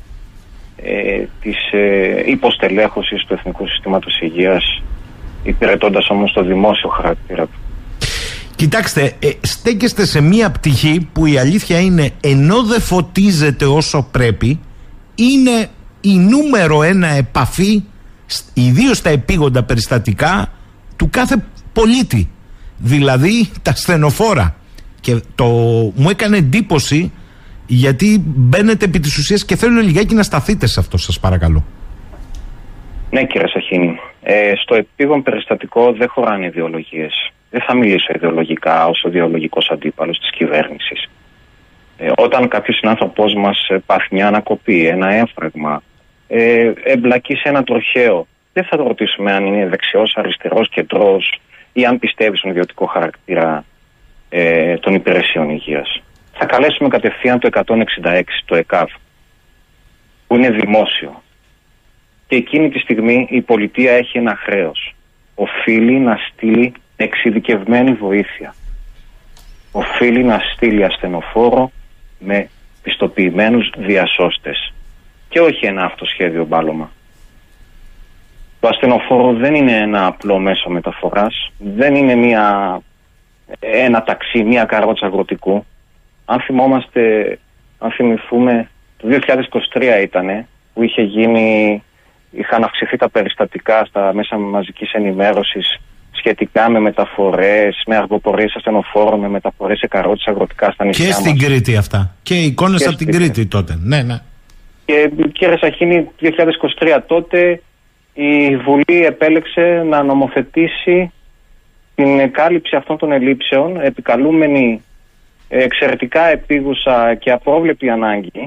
Speaker 8: ε, της ε, υποστελέχωσης του Εθνικού Συστήματος Υγείας, υπηρετώντας όμως το δημόσιο χαρακτήρα του.
Speaker 7: Κοιτάξτε, ε, στέκεστε σε μία πτυχή που η αλήθεια είναι, ενώ δεν φωτίζεται όσο πρέπει, είναι η νούμερο ένα επαφή, ιδίως στα επίγοντα περιστατικά, του κάθε πολίτη. Δηλαδή τα ασθενοφόρα. Και το μου έκανε εντύπωση, γιατί μπαίνετε επί της ουσίας και θέλω λιγάκι να σταθείτε σε αυτό, σας παρακαλώ.
Speaker 8: Ναι κύριε Σαχίνη, ε, στο επίγον περιστατικό δεν χωράνε ιδεολογίες. Δεν θα μιλήσω ιδεολογικά ως ιδεολογικός αντίπαλος της κυβέρνησης. Ε, όταν κάποιος συνάνθρωπός μας πάθει μια ανακοπή, ένα έμφραγμα, ε, εμπλακεί σε ένα τροχαίο, δεν θα το ρωτήσουμε αν είναι δεξιός, αριστερός, κεντρός ή αν πιστεύει στον ιδιωτικό χαρακτήρα ε, των υπηρεσιών υγείας. Θα καλέσουμε κατευθείαν το εκατόν εξήντα έξι, το ΕΚΑΒ, που είναι δημόσιο. Και εκείνη τη στιγμή η πολιτεία έχει ένα χρέος. Οφείλει να στείλει εξειδικευμένη βοήθεια. Οφείλει να στείλει ασθενοφόρο με πιστοποιημένους διασώστες. Και όχι ένα αυτοσχέδιο μπάλωμα. Το ασθενοφόρο δεν είναι ένα απλό μέσο μεταφοράς. Δεν είναι μια, ένα ταξί, μια καρότσα αγροτικού. Αν θυμόμαστε, αν θυμηθούμε, το δύο χιλιάδες είκοσι τρία ήτανε που είχε γίνει, είχαν αυξηθεί τα περιστατικά στα μέσα μαζικής ενημέρωσης σχετικά με μεταφορές, με αργοπορίες ασθενοφόρων, με μεταφορές σε καρότσες αγροτικά στα νησιά μας.
Speaker 7: Και στην Κρήτη αυτά. Και εικόνες και από την Κρήτη τότε. Ναι, ναι.
Speaker 8: Και κύριε Σαχίνη, δύο χιλιάδες είκοσι τρία τότε η Βουλή επέλεξε να νομοθετήσει την κάλυψη αυτών των ελλείψεων, επικαλούμενη εξαιρετικά επίγουσα και απρόβλεπτη ανάγκη,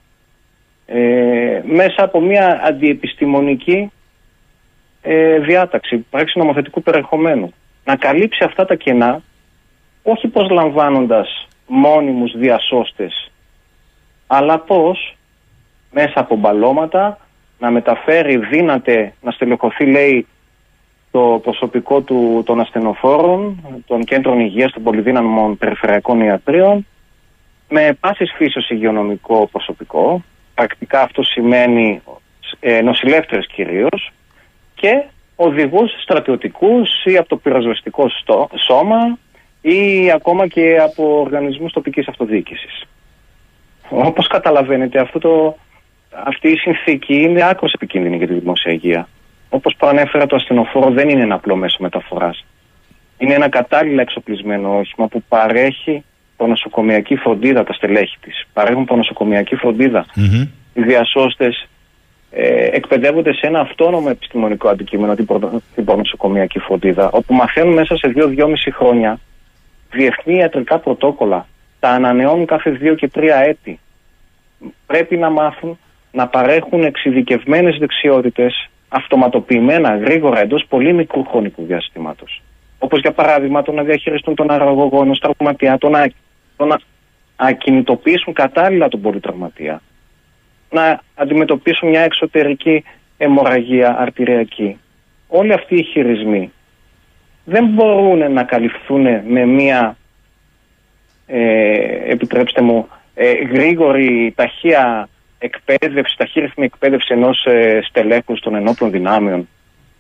Speaker 8: ε, μέσα από μια αντιεπιστημονική ε, διάταξη, πράξη νομοθετικού περιεχομένου. Να καλύψει αυτά τα κενά, όχι πως λαμβάνοντας μόνιμους διασώστες, αλλά πως μέσα από μπαλώματα να μεταφέρει, δύναται να στελεχωθεί, λέει, το προσωπικό του, των ασθενοφόρων, των κέντρων υγείας, των πολυδύναμων περιφερειακών ιατρείων, με πάσης φύσεως υγειονομικό προσωπικό. Πρακτικά αυτό σημαίνει ε, νοσηλεύτρες κυρίως, και οδηγούς στρατιωτικούς ή από το πυροσβεστικό στο, σώμα ή ακόμα και από οργανισμούς τοπικής αυτοδιοίκησης. Όπως καταλαβαίνετε, αυτό το, αυτή η συνθήκη είναι άκρως επικίνδυνη για τη δημόσια υγεία. Όπως προανέφερα, το ασθενοφόρο δεν είναι ένα απλό μέσο μεταφοράς. Είναι ένα κατάλληλα εξοπλισμένο όχημα που παρέχει προνοσοκομιακή φροντίδα, τα στελέχη της. Παρέχουν προνοσοκομιακή φροντίδα. Mm-hmm. Οι διασώστες ε, εκπαιδεύονται σε ένα αυτόνομο επιστημονικό αντικείμενο, την, προ, την προνοσοκομιακή φροντίδα, όπου μαθαίνουν μέσα σε δύο-δυόμιση χρόνια διεθνή ιατρικά πρωτόκολλα. Τα ανανεώνουν κάθε δύο και τρία έτη. Πρέπει να μάθουν να παρέχουν εξειδικευμένες δεξιότητες, αυτοματοποιημένα, γρήγορα, εντός πολύ μικρού χρονικού διαστήματος. Όπως για παράδειγμα το να διαχειριστούν τον αραγωγό ενός τραυματία, το να, το να ακινητοποιήσουν κατάλληλα τον πολυτραυματία, να αντιμετωπίσουν μια εξωτερική αιμορραγία αρτηριακή. Όλοι αυτοί οι χειρισμοί δεν μπορούν να καλυφθούν με μια, ε, επιτρέψτε μου, ε, γρήγορη, ταχεία εκπαίδευση, ταχύρυθμη εκπαίδευση ενός ε, στελέχους των ενόπλων δυνάμεων,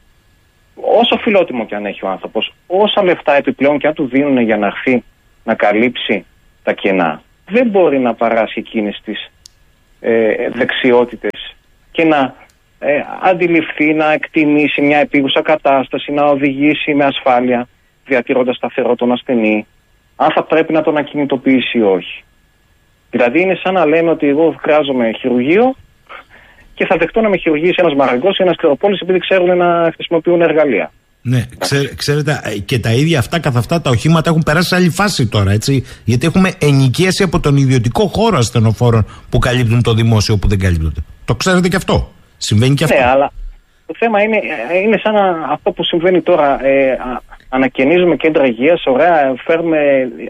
Speaker 8: όσο φιλότιμο και αν έχει ο άνθρωπος, όσα λεφτά επιπλέον και αν του δίνουν για να έρθει να καλύψει τα κενά, δεν μπορεί να παράσχει εκείνες τις ε, δεξιότητες και να ε, αντιληφθεί, να εκτιμήσει μια επίγουσα κατάσταση, να οδηγήσει με ασφάλεια, διατηρώντας σταθερό τον ασθενή, αν θα πρέπει να τον ακινητοποιήσει ή όχι. Δηλαδή είναι σαν να λέμε ότι εγώ χρειάζομαι χειρουργείο και θα δεχτώ να με χειρουργήσει ένας μαραγκός ή ένας κληροπόλης επειδή ξέρουν να χρησιμοποιούν εργαλεία.
Speaker 7: Ναι, ξέ, ξέρετε, και τα ίδια αυτά καθ' αυτά τα οχήματα έχουν περάσει σε άλλη φάση τώρα, έτσι. Γιατί έχουμε ενοικίαση από τον ιδιωτικό χώρο ασθενοφόρων που καλύπτουν το δημόσιο που δεν καλύπτονται. Το ξέρετε και αυτό. Συμβαίνει και αυτό.
Speaker 8: Ναι, αλλά το θέμα είναι, είναι σαν να, αυτό που συμβαίνει τώρα. Ε, α, ανακαινίζουμε κέντρα υγείας, ωραία, φέρουμε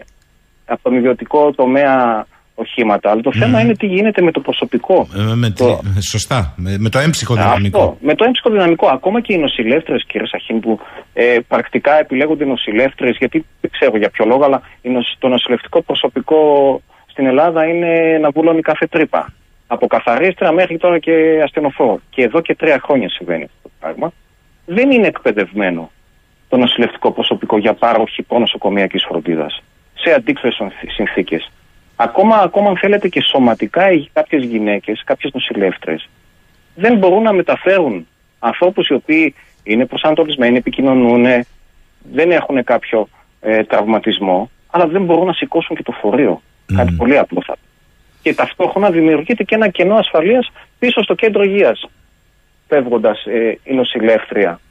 Speaker 8: από τον ιδιωτικό τομέα οχήματα. Αλλά το mm. θέμα είναι τι γίνεται με το προσωπικό.
Speaker 7: Ε, με
Speaker 8: το...
Speaker 7: τη... Σωστά. Με, με το έμψυχο δυναμικό.
Speaker 8: Αυτό, με το έμψυχο δυναμικό. Ακόμα και οι νοσηλεύτρες, κύριε Σαχίν, που ε, πρακτικά επιλέγονται νοσηλεύτρες, γιατί δεν ξέρω για ποιο λόγο, αλλά το νοσηλευτικό προσωπικό στην Ελλάδα είναι να βουλώνει κάθε τρύπα. Από καθαρίστρια μέχρι τώρα και ασθενοφόρο. Και εδώ και τρία χρόνια συμβαίνει αυτό το πράγμα. Δεν είναι εκπαιδευμένο το νοσηλευτικό προσωπικό για πάροχη προνοσοκομιακής φροντίδας σε αντίξωες συνθήκες. Ακόμα, ακόμα αν θέλετε και σωματικά, κάποιες γυναίκες, κάποιες νοσηλεύτρες δεν μπορούν να μεταφέρουν ανθρώπους οι οποίοι είναι προσανατολισμένοι, επικοινωνούν, δεν έχουν κάποιο ε, τραυματισμό, αλλά δεν μπορούν να σηκώσουν και το φορείο. Mm. Κάτι πολύ απλό θα. Και ταυτόχρονα δημιουργείται και ένα κενό ασφαλείας πίσω στο κέντρο υγείας, φεύγοντας ε, η νοσηλεύτρια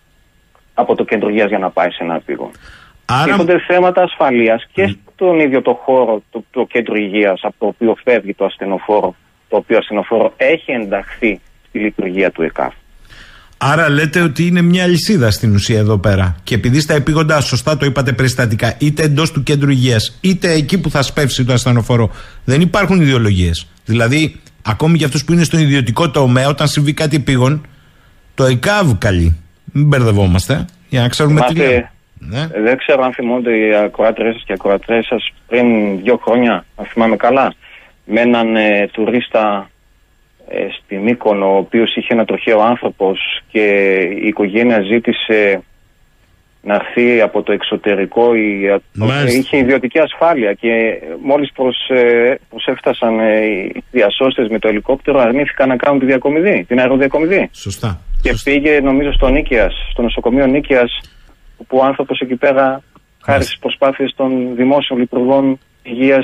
Speaker 8: από το κέντρο υγείας για να πάει σε ένα επίγον. Άρα... Έχονται θέματα ασφαλείας και mm. στον ίδιο το χώρο, το, το κέντρο υγείας από το οποίο φεύγει το ασθενοφόρο, το οποίο ασθενοφόρο έχει ενταχθεί στη λειτουργία του ΕΚΑΒ.
Speaker 7: Άρα λέτε ότι είναι μια αλυσίδα στην ουσία εδώ πέρα. Και επειδή στα επίγοντα, σωστά το είπατε περιστατικά, είτε εντός του κέντρου υγείας, είτε εκεί που θα σπεύσει το ασθενοφόρο, δεν υπάρχουν ιδεολογίες. Δηλαδή, ακόμη για αυτούς που είναι στον ιδιωτικό τομέα, όταν συμβεί κάτι επίγον, το ΕΚΑΒ καλεί. Μην μπερδευόμαστε, για να ξέρουμε τι λέμε. Ναι.
Speaker 8: Δεν ξέρω αν θυμόνται οι ακροάτρες σας και οι ακροατρές σας πριν δύο χρόνια, αν θυμάμαι καλά, με έναν ε, τουρίστα ε, στη Μύκονο, ο οποίος είχε ένα τροχαίο άνθρωπος και η οικογένεια ζήτησε να έρθει από το εξωτερικό, η, ε, είχε ιδιωτική ασφάλεια και μόλις προς, ε, προσέφτασαν ε, οι διασώστες με το ελικόπτερο, αρνήθηκαν να κάνουν τη διακομιδή, την αεροδιακομιδή.
Speaker 7: Σωστά.
Speaker 8: Και Σωστά. πήγε νομίζω στο Νίκαιας, στο νοσοκομείο Νίκαιας, όπου ο άνθρωπος εκεί πέρα, χάρη στις προσπάθειες των δημόσιων λειτουργών υγείας,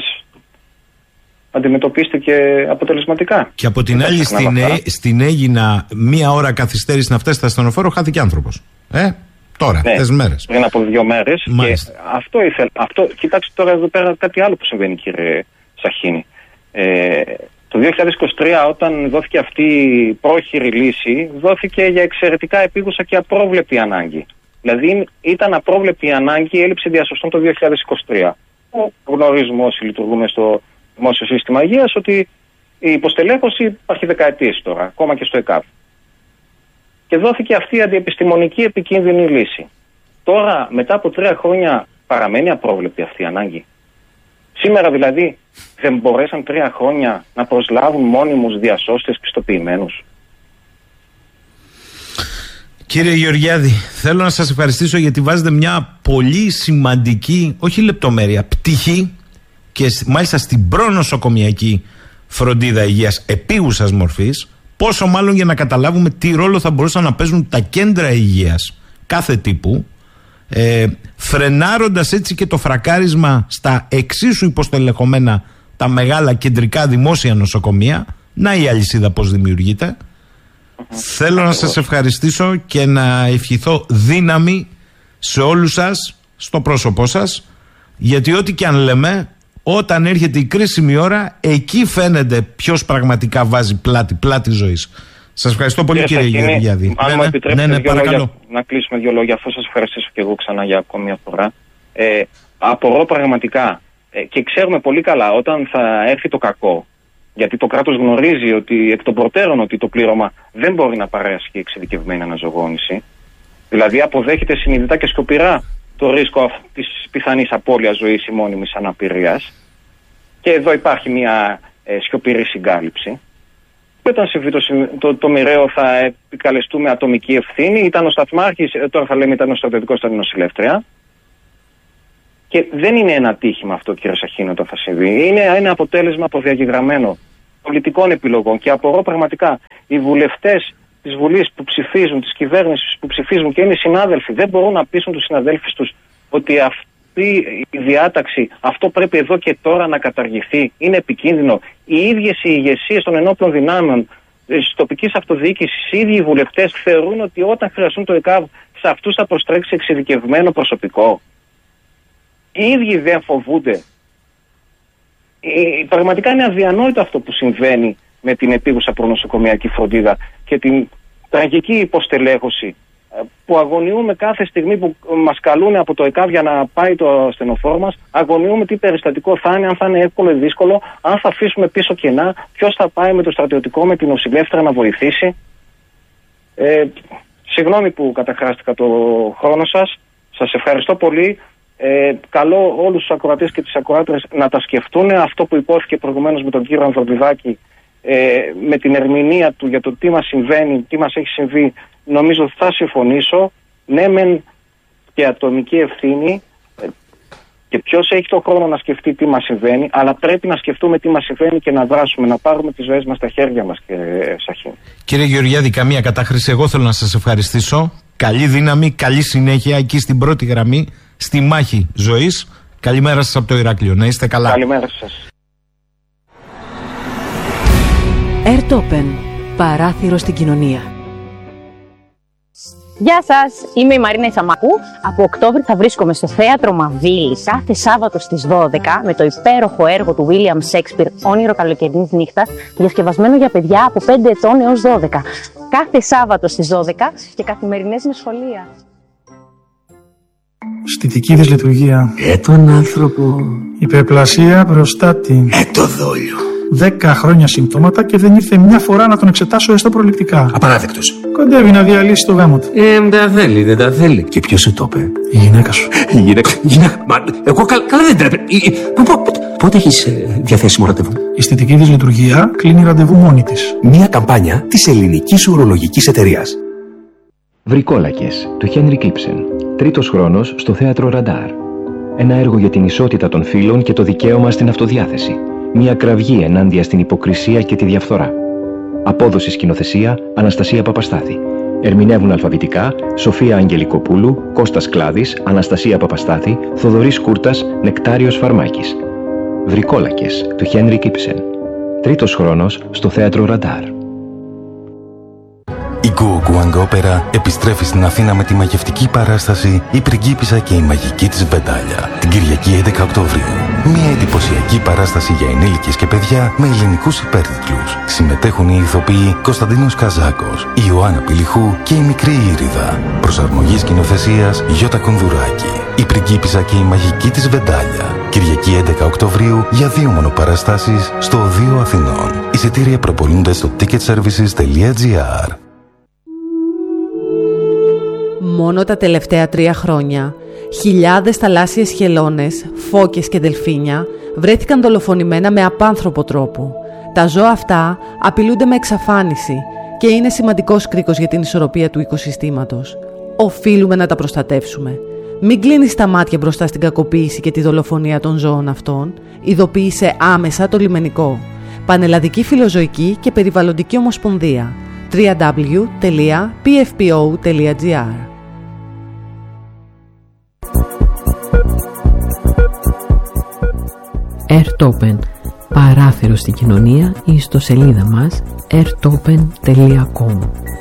Speaker 8: αντιμετωπίστηκε αποτελεσματικά.
Speaker 7: Και από την άλλη, στην, ε, στην Αίγινα, μία ώρα καθυστέρηση να φτάσει στο ασθενοφόρο, χάθηκε άνθρωπος. Ε, τώρα,
Speaker 8: ναι,
Speaker 7: τες μέρες.
Speaker 8: Πριν από δύο μέρες. Και αυτό ήθελα. Αυτό, κοιτάξτε τώρα εδώ πέρα κάτι άλλο που συμβαίνει, κύριε Σαχίνη. Ε, το δύο χιλιάδες είκοσι τρία, όταν δόθηκε αυτή η πρόχειρη λύση, δόθηκε για εξαιρετικά επίγουσα και απρόβλεπτη ανάγκη. Δηλαδή ήταν απρόβλεπτη η ανάγκη έλλειψη διασωστών το δύο χιλιάδες είκοσι τρία. Γνωρίζουμε όσοι λειτουργούμε στο δημόσιο σύστημα υγείας ότι η υποστελέχωση υπάρχει δεκαετίες τώρα, ακόμα και στο ΕΚΑΒ. Και δόθηκε αυτή η αντιεπιστημονική επικίνδυνη λύση. Τώρα, μετά από τρία χρόνια, παραμένει απρόβλεπτη αυτή η ανάγκη. Σήμερα δηλαδή δεν μπορέσαν τρία χρόνια να προσλάβουν μόνιμους διασώστες πιστοποιημένους.
Speaker 7: Κύριε Γεωργιάδη, θέλω να σας ευχαριστήσω γιατί βάζετε μια πολύ σημαντική, όχι λεπτομέρεια, πτυχή και μάλιστα στην προνοσοκομιακή φροντίδα υγείας επίγουσας μορφής, πόσο μάλλον για να καταλάβουμε τι ρόλο θα μπορούσαν να παίζουν τα κέντρα υγείας κάθε τύπου, ε, φρενάροντας έτσι και το φρακάρισμα στα εξίσου υποστελεχωμένα τα μεγάλα κεντρικά δημόσια νοσοκομεία. Να η αλυσίδα πώς δημιουργείται. Θέλω να σας ευχαριστήσω και να ευχηθώ δύναμη σε όλους σας, στο πρόσωπό σας, γιατί ό,τι και αν λέμε, όταν έρχεται η κρίσιμη ώρα, εκεί φαίνεται ποιος πραγματικά βάζει πλάτη, πλάτη ζωής. Σας ευχαριστώ πολύ, κύριε Γεωργιάδη.
Speaker 8: Αν μου επιτρέπετε, ναι, ναι, λόγια, να κλείσουμε δύο λόγια, αφού σας ευχαριστήσω και εγώ ξανά για ακόμη μια φορά. Ε, απορώ πραγματικά ε, και ξέρουμε πολύ καλά όταν θα έρθει το κακό. Γιατί το κράτος γνωρίζει ότι εκ των προτέρων ότι το πλήρωμα δεν μπορεί να παράσχει εξειδικευμένη αναζωογόνηση. Δηλαδή αποδέχεται συνειδητά και σκοπηρά το ρίσκο της πιθανής απώλειας ζωής ή μόνιμης αναπηρίας. Και εδώ υπάρχει μια ε, σιωπηρή συγκάλυψη. όταν συμβεί το, το, το μοιραίο θα επικαλεστούμε ατομική ευθύνη. Ήταν ο σταθμάρχης, τώρα θα λέμε ήταν ο στρατιωτικός, ήταν η νοσηλεύτρια. Και δεν είναι ένα τύχημα αυτό, κύριε Σαχίνο, το θα συμβεί. Είναι ένα αποτέλεσμα αποδιαγεγραμμένο πολιτικών επιλογών. Και απορώ πραγματικά οι βουλευτές της Βουλής που ψηφίζουν, της κυβέρνησης που ψηφίζουν και είναι συνάδελφοι, δεν μπορούν να πείσουν τους συναδέλφους τους ότι αυτή η διάταξη, αυτό πρέπει εδώ και τώρα να καταργηθεί. Είναι επικίνδυνο. Οι ίδιες οι ηγεσίες των ενόπλων δυνάμεων της τοπικής αυτοδιοίκησης, οι ίδιοι οι βουλευτές θεωρούν ότι όταν χρειαστούν το ΕΚΑΒ, σε αυτούς θα προστρέξει εξειδικευμένο προσωπικό. Οι ίδιοι δεν φοβούνται. Ε, πραγματικά είναι αδιανόητο αυτό που συμβαίνει με την επίγουσα προνοσοκομιακή φροντίδα και την τραγική υποστελέχωση που αγωνιούμε κάθε στιγμή που μας καλούν από το ΕΚΑΒ για να πάει το ασθενοφόρο μας. Αγωνιούμε τι περιστατικό θα είναι, αν θα είναι εύκολο ή δύσκολο, αν θα αφήσουμε πίσω κενά, ποιος θα πάει με το στρατιωτικό, με την νοσηλεύτρια να βοηθήσει. Ε, συγγνώμη που καταχράστηκα το χρόνο σας. Σας ευχαριστώ πολύ. Ε, καλώ όλους τους ακροατές και τις ακροάτρες να τα σκεφτούν. Αυτό που υπόθηκε προηγουμένως με τον κύριο Ανδροντιδάκη, ε, με την ερμηνεία του για το τι μας συμβαίνει, τι μας έχει συμβεί, νομίζω θα συμφωνήσω. Ναι, μεν και ατομική ευθύνη, ε, και ποιος έχει το χρόνο να σκεφτεί τι μας συμβαίνει, αλλά πρέπει να σκεφτούμε τι μας συμβαίνει και να δράσουμε, να πάρουμε τις ζωές μας στα χέρια μας, κύριε Σαχίν.
Speaker 7: Κύριε Γεωργιάδη, καμία κατάχρηση. Εγώ θέλω να σας ευχαριστήσω. Καλή δύναμη, καλή συνέχεια εκεί στην πρώτη γραμμή, στη μάχη ζωής. Καλημέρα σας από το Ηράκλειο. Να είστε καλά.
Speaker 8: Καλημέρα σας.
Speaker 3: Airtopen. Παράθυρο στην κοινωνία.
Speaker 9: Γεια σας, είμαι η Μαρίνα Ισαμακού. Από Οκτώβρη θα βρίσκομαι στο Θέατρο Μαβίλη κάθε Σάββατο στις δώδεκα με το υπέροχο έργο του William Shakespeare «Όνειρο καλοκαιρινής νύχτας», διασκευασμένο για παιδιά από πέντε ετών έως δώδεκα. Κάθε Σάββατο στις δώδεκα και καθημερινές με σχολεία.
Speaker 10: Στιτική δυσλειτουργία.
Speaker 11: Ε, τον άνθρωπο.
Speaker 10: Υπερπλασία προστάτη.
Speaker 11: Ε, το δόλιο.
Speaker 10: Δέκα χρόνια συμπτώματα και δεν ήρθε μια φορά να τον εξετάσω έστω προληπτικά.
Speaker 11: Απαράδεκτος.
Speaker 10: Κοντεύει να διαλύσει το γάμο του.
Speaker 11: Ε, δεν τα θέλει, δεν τα θέλει. Και ποιος σου το είπε?
Speaker 10: Η γυναίκα σου.
Speaker 11: Η γυναίκα. γυναίκα. Μα, εγώ καλά, καλά δεν τρέπε. Πότε έχεις ε, διαθέσιμο ραντεβού?
Speaker 10: Η αισθητική δυσλειτουργία κλείνει ραντεβού μόνη της.
Speaker 11: Μια καμπάνια της ελληνικής ουρολογικής εταιρείας.
Speaker 12: Βρικόλακες του Χένρικ Ήψεν. Τρίτος χρόνος στο θέατρο Ραντάρ. Ένα έργο για την ισότητα των φύλων και το δικαίωμα στην αυτοδιάθεση. Μια κραυγή ενάντια στην υποκρισία και τη διαφθορά. Απόδοση σκηνοθεσία Αναστασία Παπαστάθη. Ερμηνεύουν αλφαβητικά Σοφία Αγγελικοπούλου, Κώστας Κλάδης, Αναστασία Παπαστάθη, Θοδωρής Κούρτας, Νεκτάριος Φαρμάκης. Βρικόλακες του Χένρικ Ήψεν. Τρίτος χρόνος στο θέατρο Ραντάρ.
Speaker 13: Η Γκουογκουάνγκ Όπερα επιστρέφει στην Αθήνα με τη μαγευτική παράσταση «Η πριγκίπισσα και η μαγική της Βεντάλια» την Κυριακή έντεκα Οκτωβρίου. Μια εντυπωσιακή παράσταση για ενήλικες και παιδιά με ελληνικούς υπέρτιτλους. Συμμετέχουν οι ηθοποιοί Κωνσταντίνος Καζάκος, η Ιωάννα Πηλιχού και η μικρή Ήριδα. Προσαρμογή σκηνοθεσίας Γιώτα Κονδουράκη. «Η πριγκίπισσα και η μαγική της Βεντάλια». Κυριακή έντεκα Οκτωβρίου για δύο μονοπαραστάσεις στο Οδείο Αθηνών. Εισιτήρια προπολούνται στο ticket services τελεία gr.
Speaker 5: Μόνο τα τελευταία τρία χρόνια, χιλιάδες θαλάσσιες χελώνες, φώκες και δελφίνια βρέθηκαν δολοφονημένα με απάνθρωπο τρόπο. Τα ζώα αυτά απειλούνται με εξαφάνιση και είναι σημαντικός κρίκος για την ισορροπία του οικοσυστήματος. Οφείλουμε να τα προστατεύσουμε. Μην κλείνεις τα μάτια μπροστά στην κακοποίηση και τη δολοφονία των ζώων αυτών. Ειδοποίησε άμεσα το λιμενικό. Πανελλαδική Φιλοζωική και Περιβαλλοντική Ομοσπονδία. double-u double-u double-u τελεία πι εφ πι ο τελεία τζι άρ.
Speaker 6: Airtopen. Παράθυρο στην κοινωνία ή ιστοσελίδα μας airtopen τελεία com.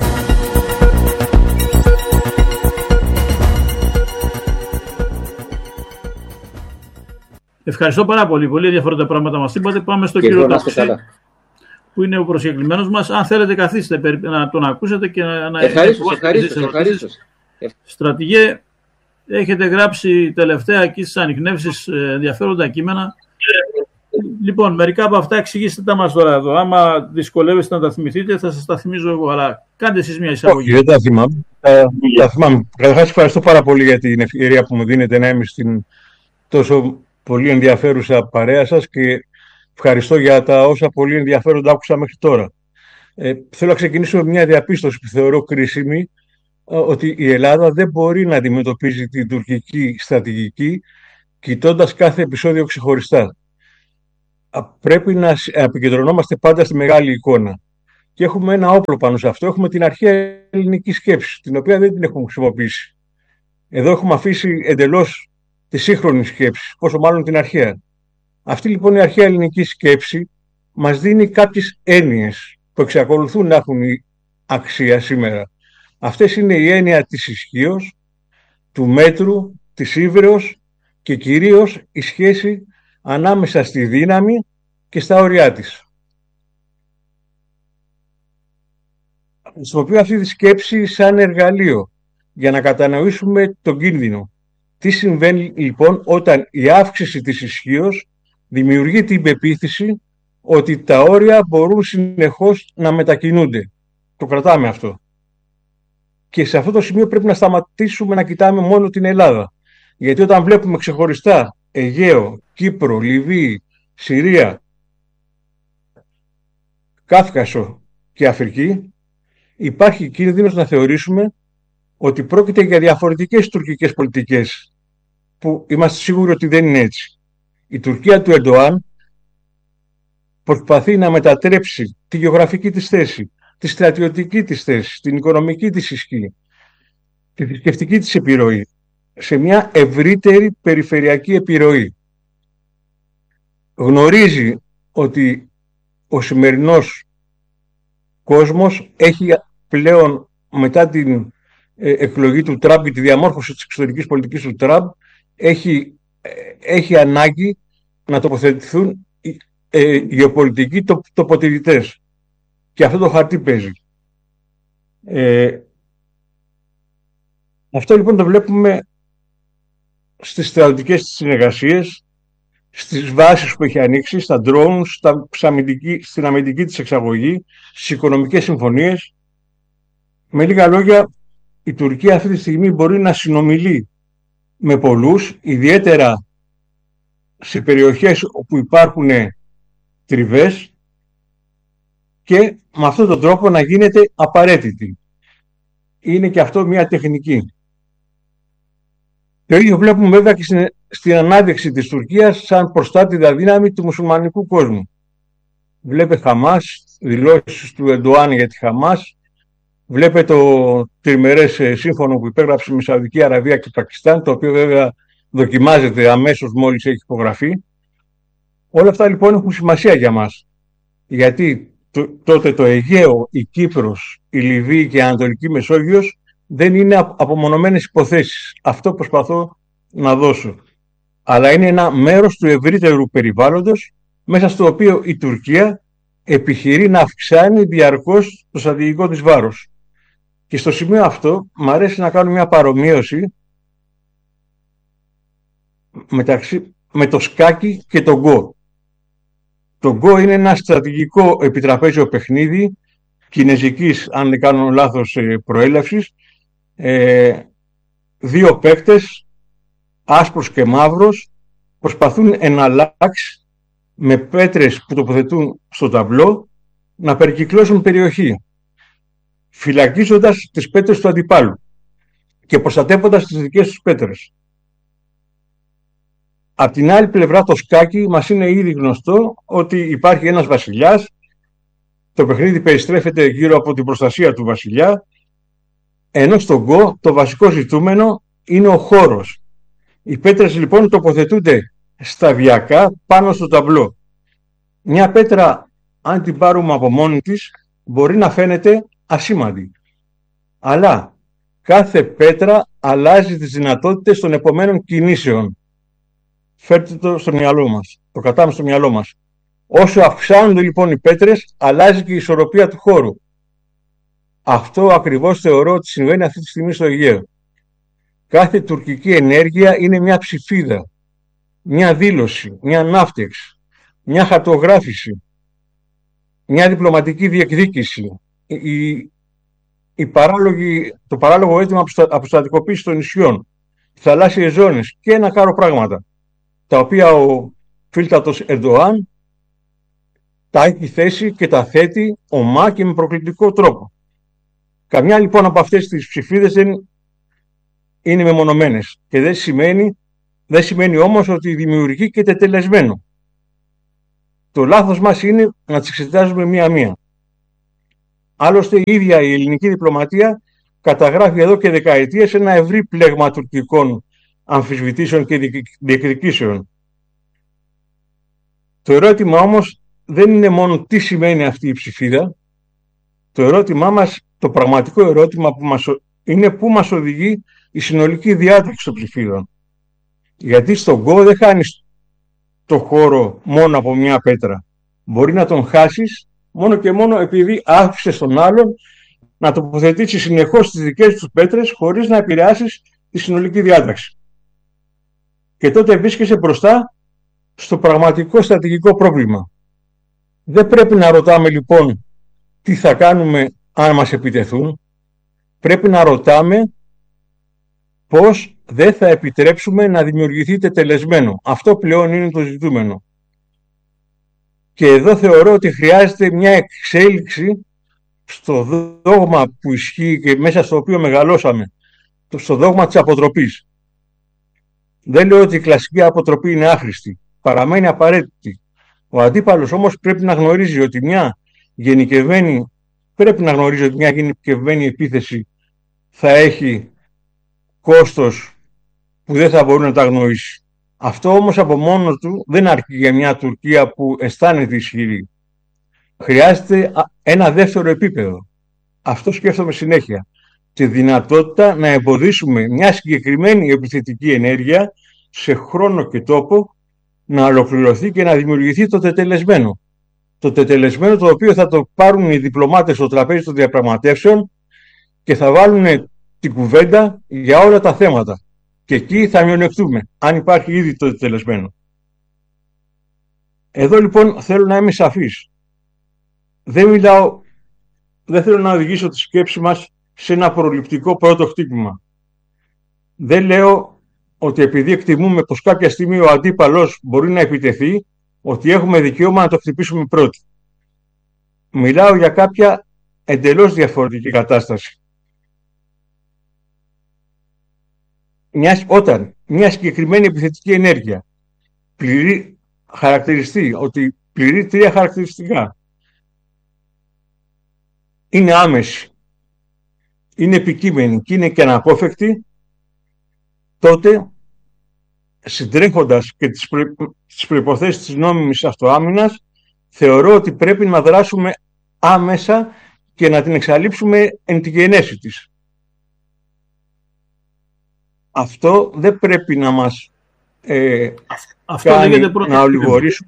Speaker 10: Ευχαριστώ πάρα πολύ. Πολύ ενδιαφέροντα πράγματα μας είπατε. Πάμε στον κύριο Ταψή, που είναι ο προσκεκλημένος μας. Αν θέλετε, καθίστε να τον ακούσετε και να...
Speaker 14: Ευχαρίστως, ευχαρίστως, ευχαρίστως.
Speaker 10: Στρατηγέ, έχετε γράψει τελευταία εκεί στις ανιχνεύσεις ενδιαφέροντα κείμενα. Λοιπόν, μερικά από αυτά εξηγήστε τα μας τώρα εδώ. Άμα δυσκολεύεστε να τα θυμηθείτε, θα σας τα θυμίζω εγώ. Αλλά κάντε εσείς μια εισαγωγή.
Speaker 15: Όχι, δεν τα θυμάμαι. Τα, τα θυμάμαι. Καταρχάς, ευχαριστώ πάρα πολύ για την ευκαιρία που μου δίνετε να είμαι στην τόσο πολύ ενδιαφέρουσα παρέα σας και ευχαριστώ για τα όσα πολύ ενδιαφέροντα άκουσα μέχρι τώρα. Ε, θέλω να ξεκινήσω με μια διαπίστωση που θεωρώ κρίσιμη, ότι η Ελλάδα δεν μπορεί να αντιμετωπίζει την τουρκική στρατηγική κοιτώντας κάθε επεισόδιο ξεχωριστά. Πρέπει να επικεντρωνόμαστε πάντα στη μεγάλη εικόνα. Και έχουμε ένα όπλο πάνω σε αυτό. Έχουμε την αρχαία ελληνική σκέψη, την οποία δεν την έχουμε χρησιμοποιήσει. Εδώ έχουμε αφήσει εντελώς τη σύγχρονη σκέψη, πόσο μάλλον την αρχαία. Αυτή λοιπόν η αρχαία ελληνική σκέψη μας δίνει κάποιες έννοιες που εξακολουθούν να έχουν αξία σήμερα. Αυτές είναι η έννοια της ισχύος, του μέτρου, της ύβρεως και κυρίως η σχέση ανάμεσα στη δύναμη και στα όρια της. Χρησιμοποιώ αυτή τη σκέψη σαν εργαλείο για να κατανοήσουμε τον κίνδυνο. Τι συμβαίνει λοιπόν όταν η αύξηση της ισχύος δημιουργεί την πεποίθηση ότι τα όρια μπορούν συνεχώς να μετακινούνται. Το κρατάμε αυτό. Και σε αυτό το σημείο πρέπει να σταματήσουμε να κοιτάμε μόνο την Ελλάδα. Γιατί όταν βλέπουμε ξεχωριστά Αιγαίο, Κύπρο, Λιβύη, Συρία, Κάφκασο και Αφρική, υπάρχει κίνδυνος να θεωρήσουμε ότι πρόκειται για διαφορετικές τουρκικές πολιτικές, που είμαστε σίγουροι ότι δεν είναι έτσι. Η Τουρκία του Ερντοάν προσπαθεί να μετατρέψει τη γεωγραφική της θέση, τη στρατιωτική της θέση, την οικονομική της ισχύ, τη θρησκευτική της επιρροή, σε μια ευρύτερη περιφερειακή επιρροή. Γνωρίζει ότι ο σημερινός κόσμος έχει πλέον, μετά την ε, εκλογή του Τραμπ και τη διαμόρφωση της εξωτερικής πολιτικής του Τραμπ, έχει, ε, έχει ανάγκη να τοποθετηθούν ε, γεωπολιτικοί το, τοποτηρητές. Και αυτό το χαρτί παίζει. Ε, αυτό λοιπόν το βλέπουμε στις στρατιωτικές συνεργασίες, στις βάσεις που έχει ανοίξει, στα drones, στα, στην αμυντική της εξαγωγή, στις οικονομικές συμφωνίες. Με λίγα λόγια, η Τουρκία αυτή τη στιγμή μπορεί να συνομιλεί με πολλούς, ιδιαίτερα σε περιοχές όπου υπάρχουν τριβές, και με αυτόν τον τρόπο να γίνεται απαραίτητη. Είναι και αυτό μια τεχνική. Το ίδιο βλέπουμε βέβαια και στην, στην ανάδειξη της Τουρκίας σαν προστάτηδα δύναμη του μουσουλμανικού κόσμου. Βλέπε Χαμάς, δηλώσεις του Ερντοάν για τη Χαμάς, βλέπε το τριμερές σύμφωνο που υπέγραψε με Σαουδική Αραβία και Πακιστάν, το οποίο βέβαια δοκιμάζεται αμέσως μόλις έχει υπογραφεί. Όλα αυτά λοιπόν έχουν σημασία για μας. Γιατί τότε το Αιγαίο, η Κύπρος, η Λιβύη και η Ανατολική Μεσόγειος δεν είναι απομονωμένες υποθέσεις. Αυτό προσπαθώ να δώσω. Αλλά είναι ένα μέρος του ευρύτερου περιβάλλοντος, μέσα στο οποίο η Τουρκία επιχειρεί να αυξάνει διαρκώς το στρατηγικό της βάρος. Και στο σημείο αυτό μου αρέσει να κάνω μια παρομοίωση μεταξύ, με το σκάκι και το γκο. Το γκο είναι ένα στρατηγικό επιτραπέζιο παιχνίδι κινεζικής, αν δεν κάνω λάθος, προέλευσης. Ε, δύο παίκτες, άσπρος και μαύρος, προσπαθούν εναλλάξει με πέτρες που τοποθετούν στο ταμπλό να περικυκλώσουν περιοχή, φυλακίζοντας τις πέτρες του αντιπάλου και προστατεύοντας τις δικές τους πέτρες. Απ' την άλλη πλευρά το σκάκι μας είναι ήδη γνωστό ότι υπάρχει ένας βασιλιάς, το παιχνίδι περιστρέφεται γύρω από την προστασία του βασιλιά, ενώ στο γκο το βασικό ζητούμενο είναι ο χώρος. Οι πέτρες λοιπόν τοποθετούνται σταδιακά πάνω στο ταμπλό. Μια πέτρα, αν την πάρουμε από μόνη της, μπορεί να φαίνεται ασήμαντη. Αλλά κάθε πέτρα αλλάζει τις δυνατότητες των επομένων κινήσεων. Φέρτε το στο μυαλό μας, το κρατάμε στο μυαλό μας. Όσο αυξάνονται λοιπόν οι πέτρες, αλλάζει και η ισορροπία του χώρου. Αυτό ακριβώς θεωρώ ότι συμβαίνει αυτή τη στιγμή στο Αιγαίο. Κάθε τουρκική ενέργεια είναι μια ψηφίδα, μια δήλωση, μια ναύτεξ, μια χαρτογράφηση, μια διπλωματική διεκδίκηση, η, η παράλογη, το παράλογο αίτημα αποστατικοποίηση των νησιών, θαλάσσιες ζώνες και ένα κάρο πράγματα, τα οποία ο φίλτατος Ερντοάν τα έχει θέσει και τα θέτει ομά και με προκλητικό τρόπο. Καμιά λοιπόν από αυτές τις ψηφίδες δεν είναι μεμονωμένες και δεν σημαίνει, δεν σημαίνει όμως ότι δημιουργεί και τετελεσμένο. Το λάθος μας είναι να τις εξετάζουμε μία-μία. Άλλωστε η ίδια η ελληνική διπλωματία καταγράφει εδώ και δεκαετίες ένα ευρύ πλέγμα τουρκικών αμφισβητήσεων και διεκδικήσεων. Το ερώτημα όμως δεν είναι μόνο τι σημαίνει αυτή η ψηφίδα. Το ερώτημά μας, το πραγματικό ερώτημα που μας, είναι πού μας οδηγεί η συνολική διάταξη των ψηφίδων. Γιατί στον γκο δεν χάνεις το χώρο μόνο από μια πέτρα. Μπορεί να τον χάσεις μόνο και μόνο επειδή άφησες τον άλλον να τοποθετήσει συνεχώς τις δικές του πέτρες χωρίς να επηρεάσεις τη συνολική διάταξη. Και τότε βρίσκεσαι μπροστά στο πραγματικό στρατηγικό πρόβλημα. Δεν πρέπει να ρωτάμε λοιπόν τι θα κάνουμε αν μας επιτεθούν. Πρέπει να ρωτάμε πώς δεν θα επιτρέψουμε να δημιουργηθεί τετελεσμένο. Αυτό πλέον είναι το ζητούμενο. Και εδώ θεωρώ ότι χρειάζεται μια εξέλιξη στο δόγμα που ισχύει και μέσα στο οποίο μεγαλώσαμε, στο δόγμα της αποτροπής. Δεν λέω ότι η κλασική αποτροπή είναι άχρηστη. Παραμένει απαραίτητη. Ο αντίπαλος όμως πρέπει να γνωρίζει ότι μια γενικευμένη, πρέπει να γνωρίζει ότι μια γενικευμένη επίθεση θα έχει κόστος που δεν θα μπορεί να τα αγνοήσει. Αυτό όμως από μόνο του δεν αρκεί για μια Τουρκία που αισθάνεται ισχυρή. Χρειάζεται ένα δεύτερο επίπεδο. Αυτό σκέφτομαι συνέχεια. Τη δυνατότητα να εμποδίσουμε μια συγκεκριμένη επιθετική ενέργεια σε χρόνο και τόπο να ολοκληρωθεί και να δημιουργηθεί το τετελεσμένο. Το τετελεσμένο το οποίο θα το πάρουν οι διπλωμάτες στο τραπέζι των διαπραγματεύσεων και θα βάλουν την κουβέντα για όλα τα θέματα. Και εκεί θα μειονεκτούμε, αν υπάρχει ήδη το τετελεσμένο. Εδώ λοιπόν θέλω να είμαι σαφής. Δεν μιλάω, δεν θέλω να οδηγήσω τη σκέψη μας σε ένα προληπτικό πρώτο χτύπημα. Δεν λέω ότι επειδή εκτιμούμε πως κάποια στιγμή ο αντίπαλος μπορεί να επιτεθεί, ότι έχουμε δικαίωμα να το χτυπήσουμε πρώτοι. Μιλάω για κάποια εντελώς διαφορετική κατάσταση. Μια, όταν μια συγκεκριμένη επιθετική ενέργεια πληρεί, χαρακτηριστεί ότι πληρεί τρία χαρακτηριστικά. Είναι άμεση, είναι επικείμενη και είναι και αναπόφευκτη, τότε συντρέχοντας και τις, προ... τις προϋποθέσεις της νόμιμης αυτοάμυνας, θεωρώ ότι πρέπει να δράσουμε άμεσα και να την εξαλείψουμε εν τη γενέση της. Αυτό δεν πρέπει να μας ε,
Speaker 10: Αυτό
Speaker 15: κάνει
Speaker 10: πρώτο
Speaker 15: να ολιγορήσουμε.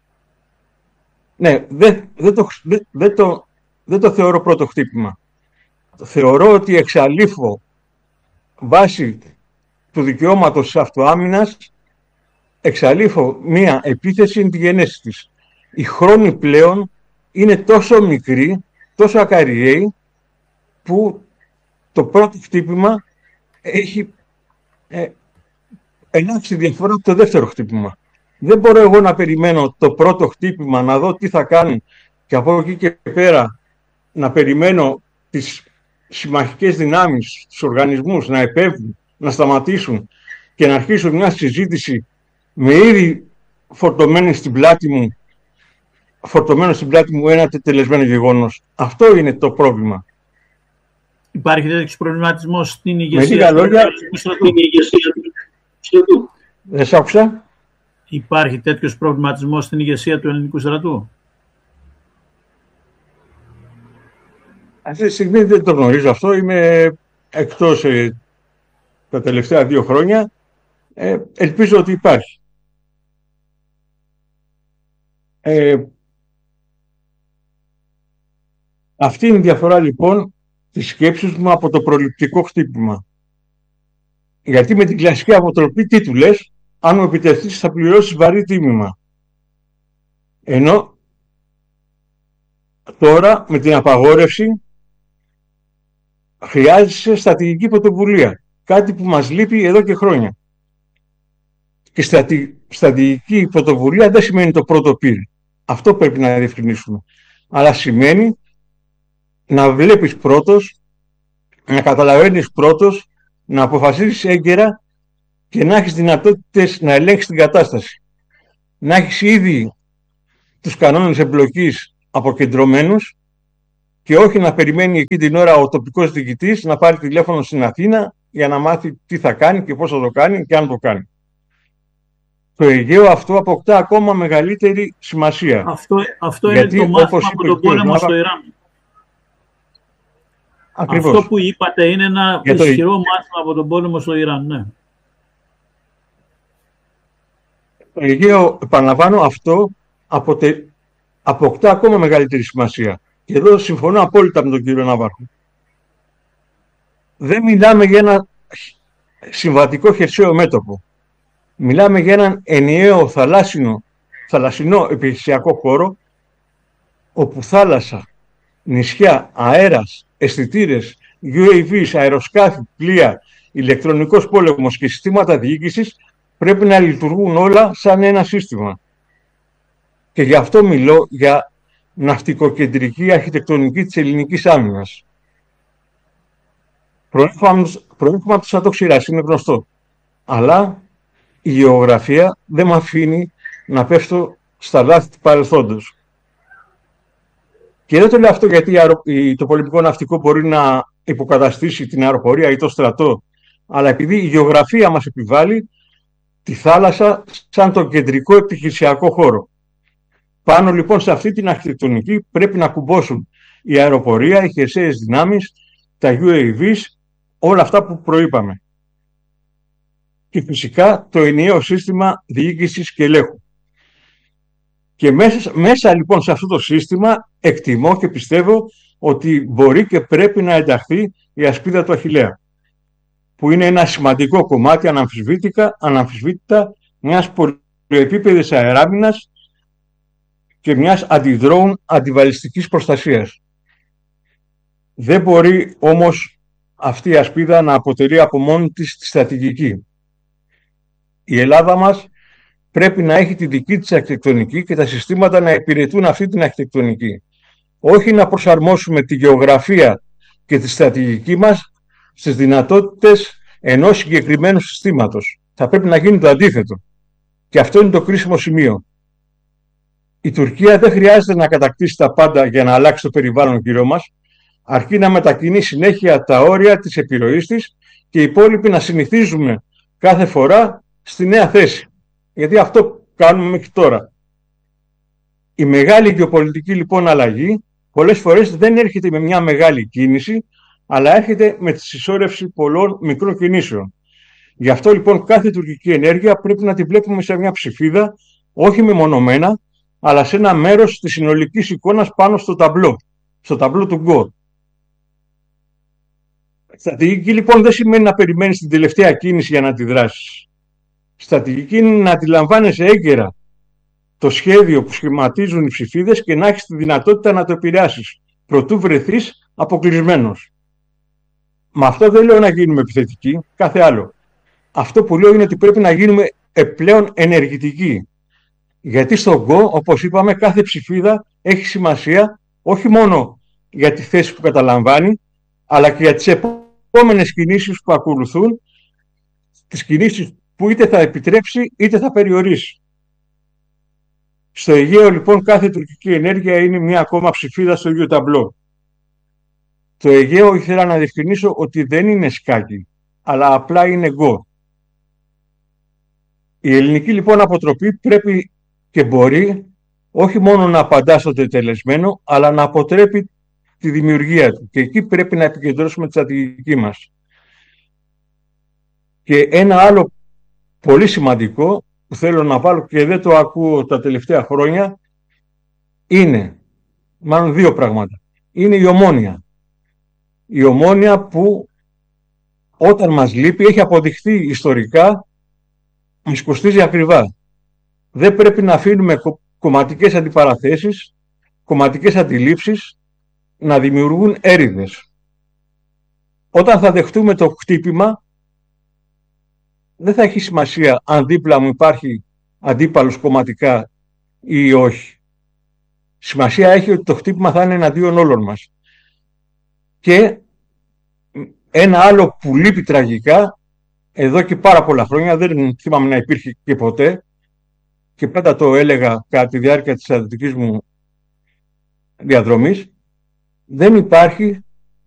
Speaker 15: Ναι, δεν, δεν, το, δεν, δεν, το, δεν το θεωρώ πρώτο χτύπημα. Θεωρώ ότι εξαλείφω βάσει του δικαιώματος της αυτοάμυνας, εξαλείφω μία επίθεση εν τη γενέση της. Οι χρόνοι πλέον είναι τόσο μικροί, τόσο ακαριαίοι, που το πρώτο χτύπημα έχει ε, ελάχιστη διαφορά από το δεύτερο χτύπημα. Δεν μπορώ εγώ να περιμένω το πρώτο χτύπημα, να δω τι θα κάνουν και από εκεί και πέρα να περιμένω τις συμμαχικές δυνάμεις, τους οργανισμούς να επέβουν, να σταματήσουν και να αρχίσουν μια συζήτηση με ήδη φορτωμένη στην πλάτη μου, φορτωμένο στην πλάτη μου ένα τετελεσμένο γεγονός. Αυτό είναι το πρόβλημα.
Speaker 10: Υπάρχει τέτοιος προβληματισμός στην ηγεσία
Speaker 15: λίγα
Speaker 10: του
Speaker 15: λόγια,
Speaker 10: στρατού.
Speaker 15: Δεν σ' άκουσα.
Speaker 10: Υπάρχει τέτοιος προβληματισμός στην ηγεσία του ελληνικού στρατού.
Speaker 15: Αυτή τη στιγμή δεν το γνωρίζω αυτό. Είμαι εκτός ε, τα τελευταία δύο χρόνια. Ε, ελπίζω ότι υπάρχει. Ε, αυτή είναι η διαφορά λοιπόν της σκέψης μου από το προληπτικό χτύπημα. Γιατί με την κλασική αποτροπή τι του λες, αν μου επιτεθείς θα πληρώσεις βαρύ τίμημα. Ενώ τώρα με την απαγόρευση χρειάζεσαι στρατηγική πρωτοβουλία. Κάτι που μας λείπει εδώ και χρόνια. Και στρατη, στρατηγική πρωτοβουλία δεν σημαίνει το πρώτο πυρ. Αυτό πρέπει να διευκρινίσουμε. Αλλά σημαίνει να βλέπεις πρώτος, να καταλαβαίνεις πρώτος, να αποφασίσεις έγκαιρα και να έχεις δυνατότητες να ελέγξεις την κατάσταση. Να έχεις ήδη τους κανόνες εμπλοκής αποκεντρωμένους και όχι να περιμένει εκεί την ώρα ο τοπικός διοικητής να πάρει τηλέφωνο στην Αθήνα για να μάθει τι θα κάνει και πώς θα το κάνει και αν το κάνει. Το Αιγαίο αυτό αποκτά ακόμα μεγαλύτερη σημασία.
Speaker 10: Αυτό, αυτό
Speaker 15: γιατί,
Speaker 10: είναι το μάθημα από τον πόλεμο στο Ιράν.
Speaker 15: Ακριβώς.
Speaker 10: Αυτό που είπατε είναι ένα
Speaker 15: Για
Speaker 10: ισχυρό
Speaker 15: το...
Speaker 10: μάθημα από τον πόλεμο στο Ιράν. Ναι.
Speaker 15: Το Αιγαίο, επαναλαμβάνω, αυτό αποτε... αποκτά ακόμα μεγαλύτερη σημασία. Και εδώ συμφωνώ απόλυτα με τον κύριο Ναύαρχο. Δεν μιλάμε για ένα συμβατικό χερσαίο μέτωπο. Μιλάμε για έναν ενιαίο θαλάσσινο, θαλασσινό επιχειρησιακό χώρο, όπου θάλασσα, νησιά, αέρας, αισθητήρες, γιου έι βις, αεροσκάφη, πλοία, ηλεκτρονικός πόλεμος και συστήματα διοίκησης πρέπει να λειτουργούν όλα σαν ένα σύστημα. Και γι' αυτό μιλώ για ναυτικοκεντρική αρχιτεκτονική της ελληνικής άμυνας. Προέρχομαι από το ξηράς, είναι γνωστό. Αλλά η γεωγραφία δεν με αφήνει να πέφτω στα λάθη του παρελθόντος. Και δεν το λέω αυτό γιατί το πολεμικό ναυτικό μπορεί να υποκαταστήσει την αεροπορία ή το στρατό, αλλά επειδή η γεωγραφία μας επιβάλλει τη θάλασσα σαν τον κεντρικό επιχειρησιακό χώρο. Πάνω λοιπόν σε αυτή την αρχιτεκτονική πρέπει να κουμπώσουν η αεροπορία, οι χερσαίες δυνάμεις, τα γιου έι βις, όλα αυτά που προείπαμε. Και φυσικά το ενιαίο σύστημα διοίκησης και ελέγχου. Και μέσα, μέσα λοιπόν σε αυτό το σύστημα εκτιμώ και πιστεύω ότι μπορεί και πρέπει να ενταχθεί η ασπίδα του Αχιλλέα, που είναι ένα σημαντικό κομμάτι αναμφισβήτητα, αναμφισβήτητα μιας πολυεπίπεδης αεράμινας και μιας αντιδρόουν αντιβαλιστικής προστασίας. Δεν μπορεί όμως αυτή η ασπίδα να αποτελεί από μόνη της τη στρατηγική. Η Ελλάδα μας πρέπει να έχει τη δική της αρχιτεκτονική και τα συστήματα να υπηρετούν αυτή την αρχιτεκτονική. Όχι να προσαρμόσουμε τη γεωγραφία και τη στρατηγική μας στις δυνατότητες ενός συγκεκριμένου συστήματος. Θα πρέπει να γίνει το αντίθετο. Και αυτό είναι το κρίσιμο σημείο. Η Τουρκία δεν χρειάζεται να κατακτήσει τα πάντα για να αλλάξει το περιβάλλον γύρω μας, αρκεί να μετακινεί συνέχεια τα όρια της επιρροής της και οι υπόλοιποι να συνηθίζουμε κάθε φορά στη νέα θέση. Γιατί αυτό κάνουμε μέχρι τώρα. Η μεγάλη γεωπολιτική λοιπόν αλλαγή πολλές φορές δεν έρχεται με μια μεγάλη κίνηση, αλλά έρχεται με τη συσσόρευση πολλών μικρών κινήσεων. Γι' αυτό λοιπόν κάθε τουρκική ενέργεια πρέπει να τη βλέπουμε σε μια ψηφίδα, όχι μεμονωμένα, αλλά σε ένα μέρος της συνολικής εικόνας πάνω στο ταμπλό, στο ταμπλό του Γκο. Στρατηγική λοιπόν δεν σημαίνει να περιμένεις την τελευταία κίνηση για να αντιδράσεις. Στρατηγική είναι να αντιλαμβάνεσαι έγκαιρα το σχέδιο που σχηματίζουν οι ψηφίδες και να έχεις τη δυνατότητα να το επηρεάσεις, προτού βρεθείς αποκλεισμένος. Με αυτό δεν λέω να γίνουμε επιθετικοί, κάθε άλλο. Αυτό που λέω είναι ότι πρέπει να γίνουμε πλέον ενεργητικοί. Γιατί στον Go, όπως είπαμε, κάθε ψηφίδα έχει σημασία όχι μόνο για τη θέση που καταλαμβάνει, αλλά και για τις επόμενες κινήσεις που ακολουθούν, τις κινήσεις που είτε θα επιτρέψει είτε θα περιορίσει. Στο Αιγαίο λοιπόν κάθε τουρκική ενέργεια είναι μια ακόμα ψηφίδα στο ίδιο ταμπλό. Το Αιγαίο ήθελα να διευκρινίσω ότι δεν είναι σκάκι, αλλά απλά είναι Go. Η ελληνική λοιπόν αποτροπή πρέπει και μπορεί όχι μόνο να απαντά στο τετελεσμένο, αλλά να αποτρέπει τη δημιουργία του. Και εκεί πρέπει να επικεντρώσουμε τη στρατηγική μας. Και ένα άλλο πολύ σημαντικό που θέλω να βάλω και δεν το ακούω τα τελευταία χρόνια είναι, μάλλον δύο πράγματα. Είναι η Ομόνοια. Η Ομόνοια που όταν μας λείπει έχει αποδειχθεί ιστορικά μας κοστίζει ακριβά. Δεν πρέπει να αφήνουμε κομματικές αντιπαραθέσεις, κομματικές αντιλήψεις να δημιουργούν έρηδες. Όταν θα δεχτούμε το χτύπημα, δεν θα έχει σημασία αν δίπλα μου υπάρχει αντίπαλος κομματικά ή όχι. σημασία έχει ότι το χτύπημα θα είναι εναντίον όλων μας. Και ένα άλλο που λείπει τραγικά, εδώ και πάρα πολλά χρόνια, δεν θυμάμαι να υπήρχε και ποτέ, και πάντα το έλεγα κατά τη διάρκεια της αθλητικής μου διαδρομής, δεν υπάρχει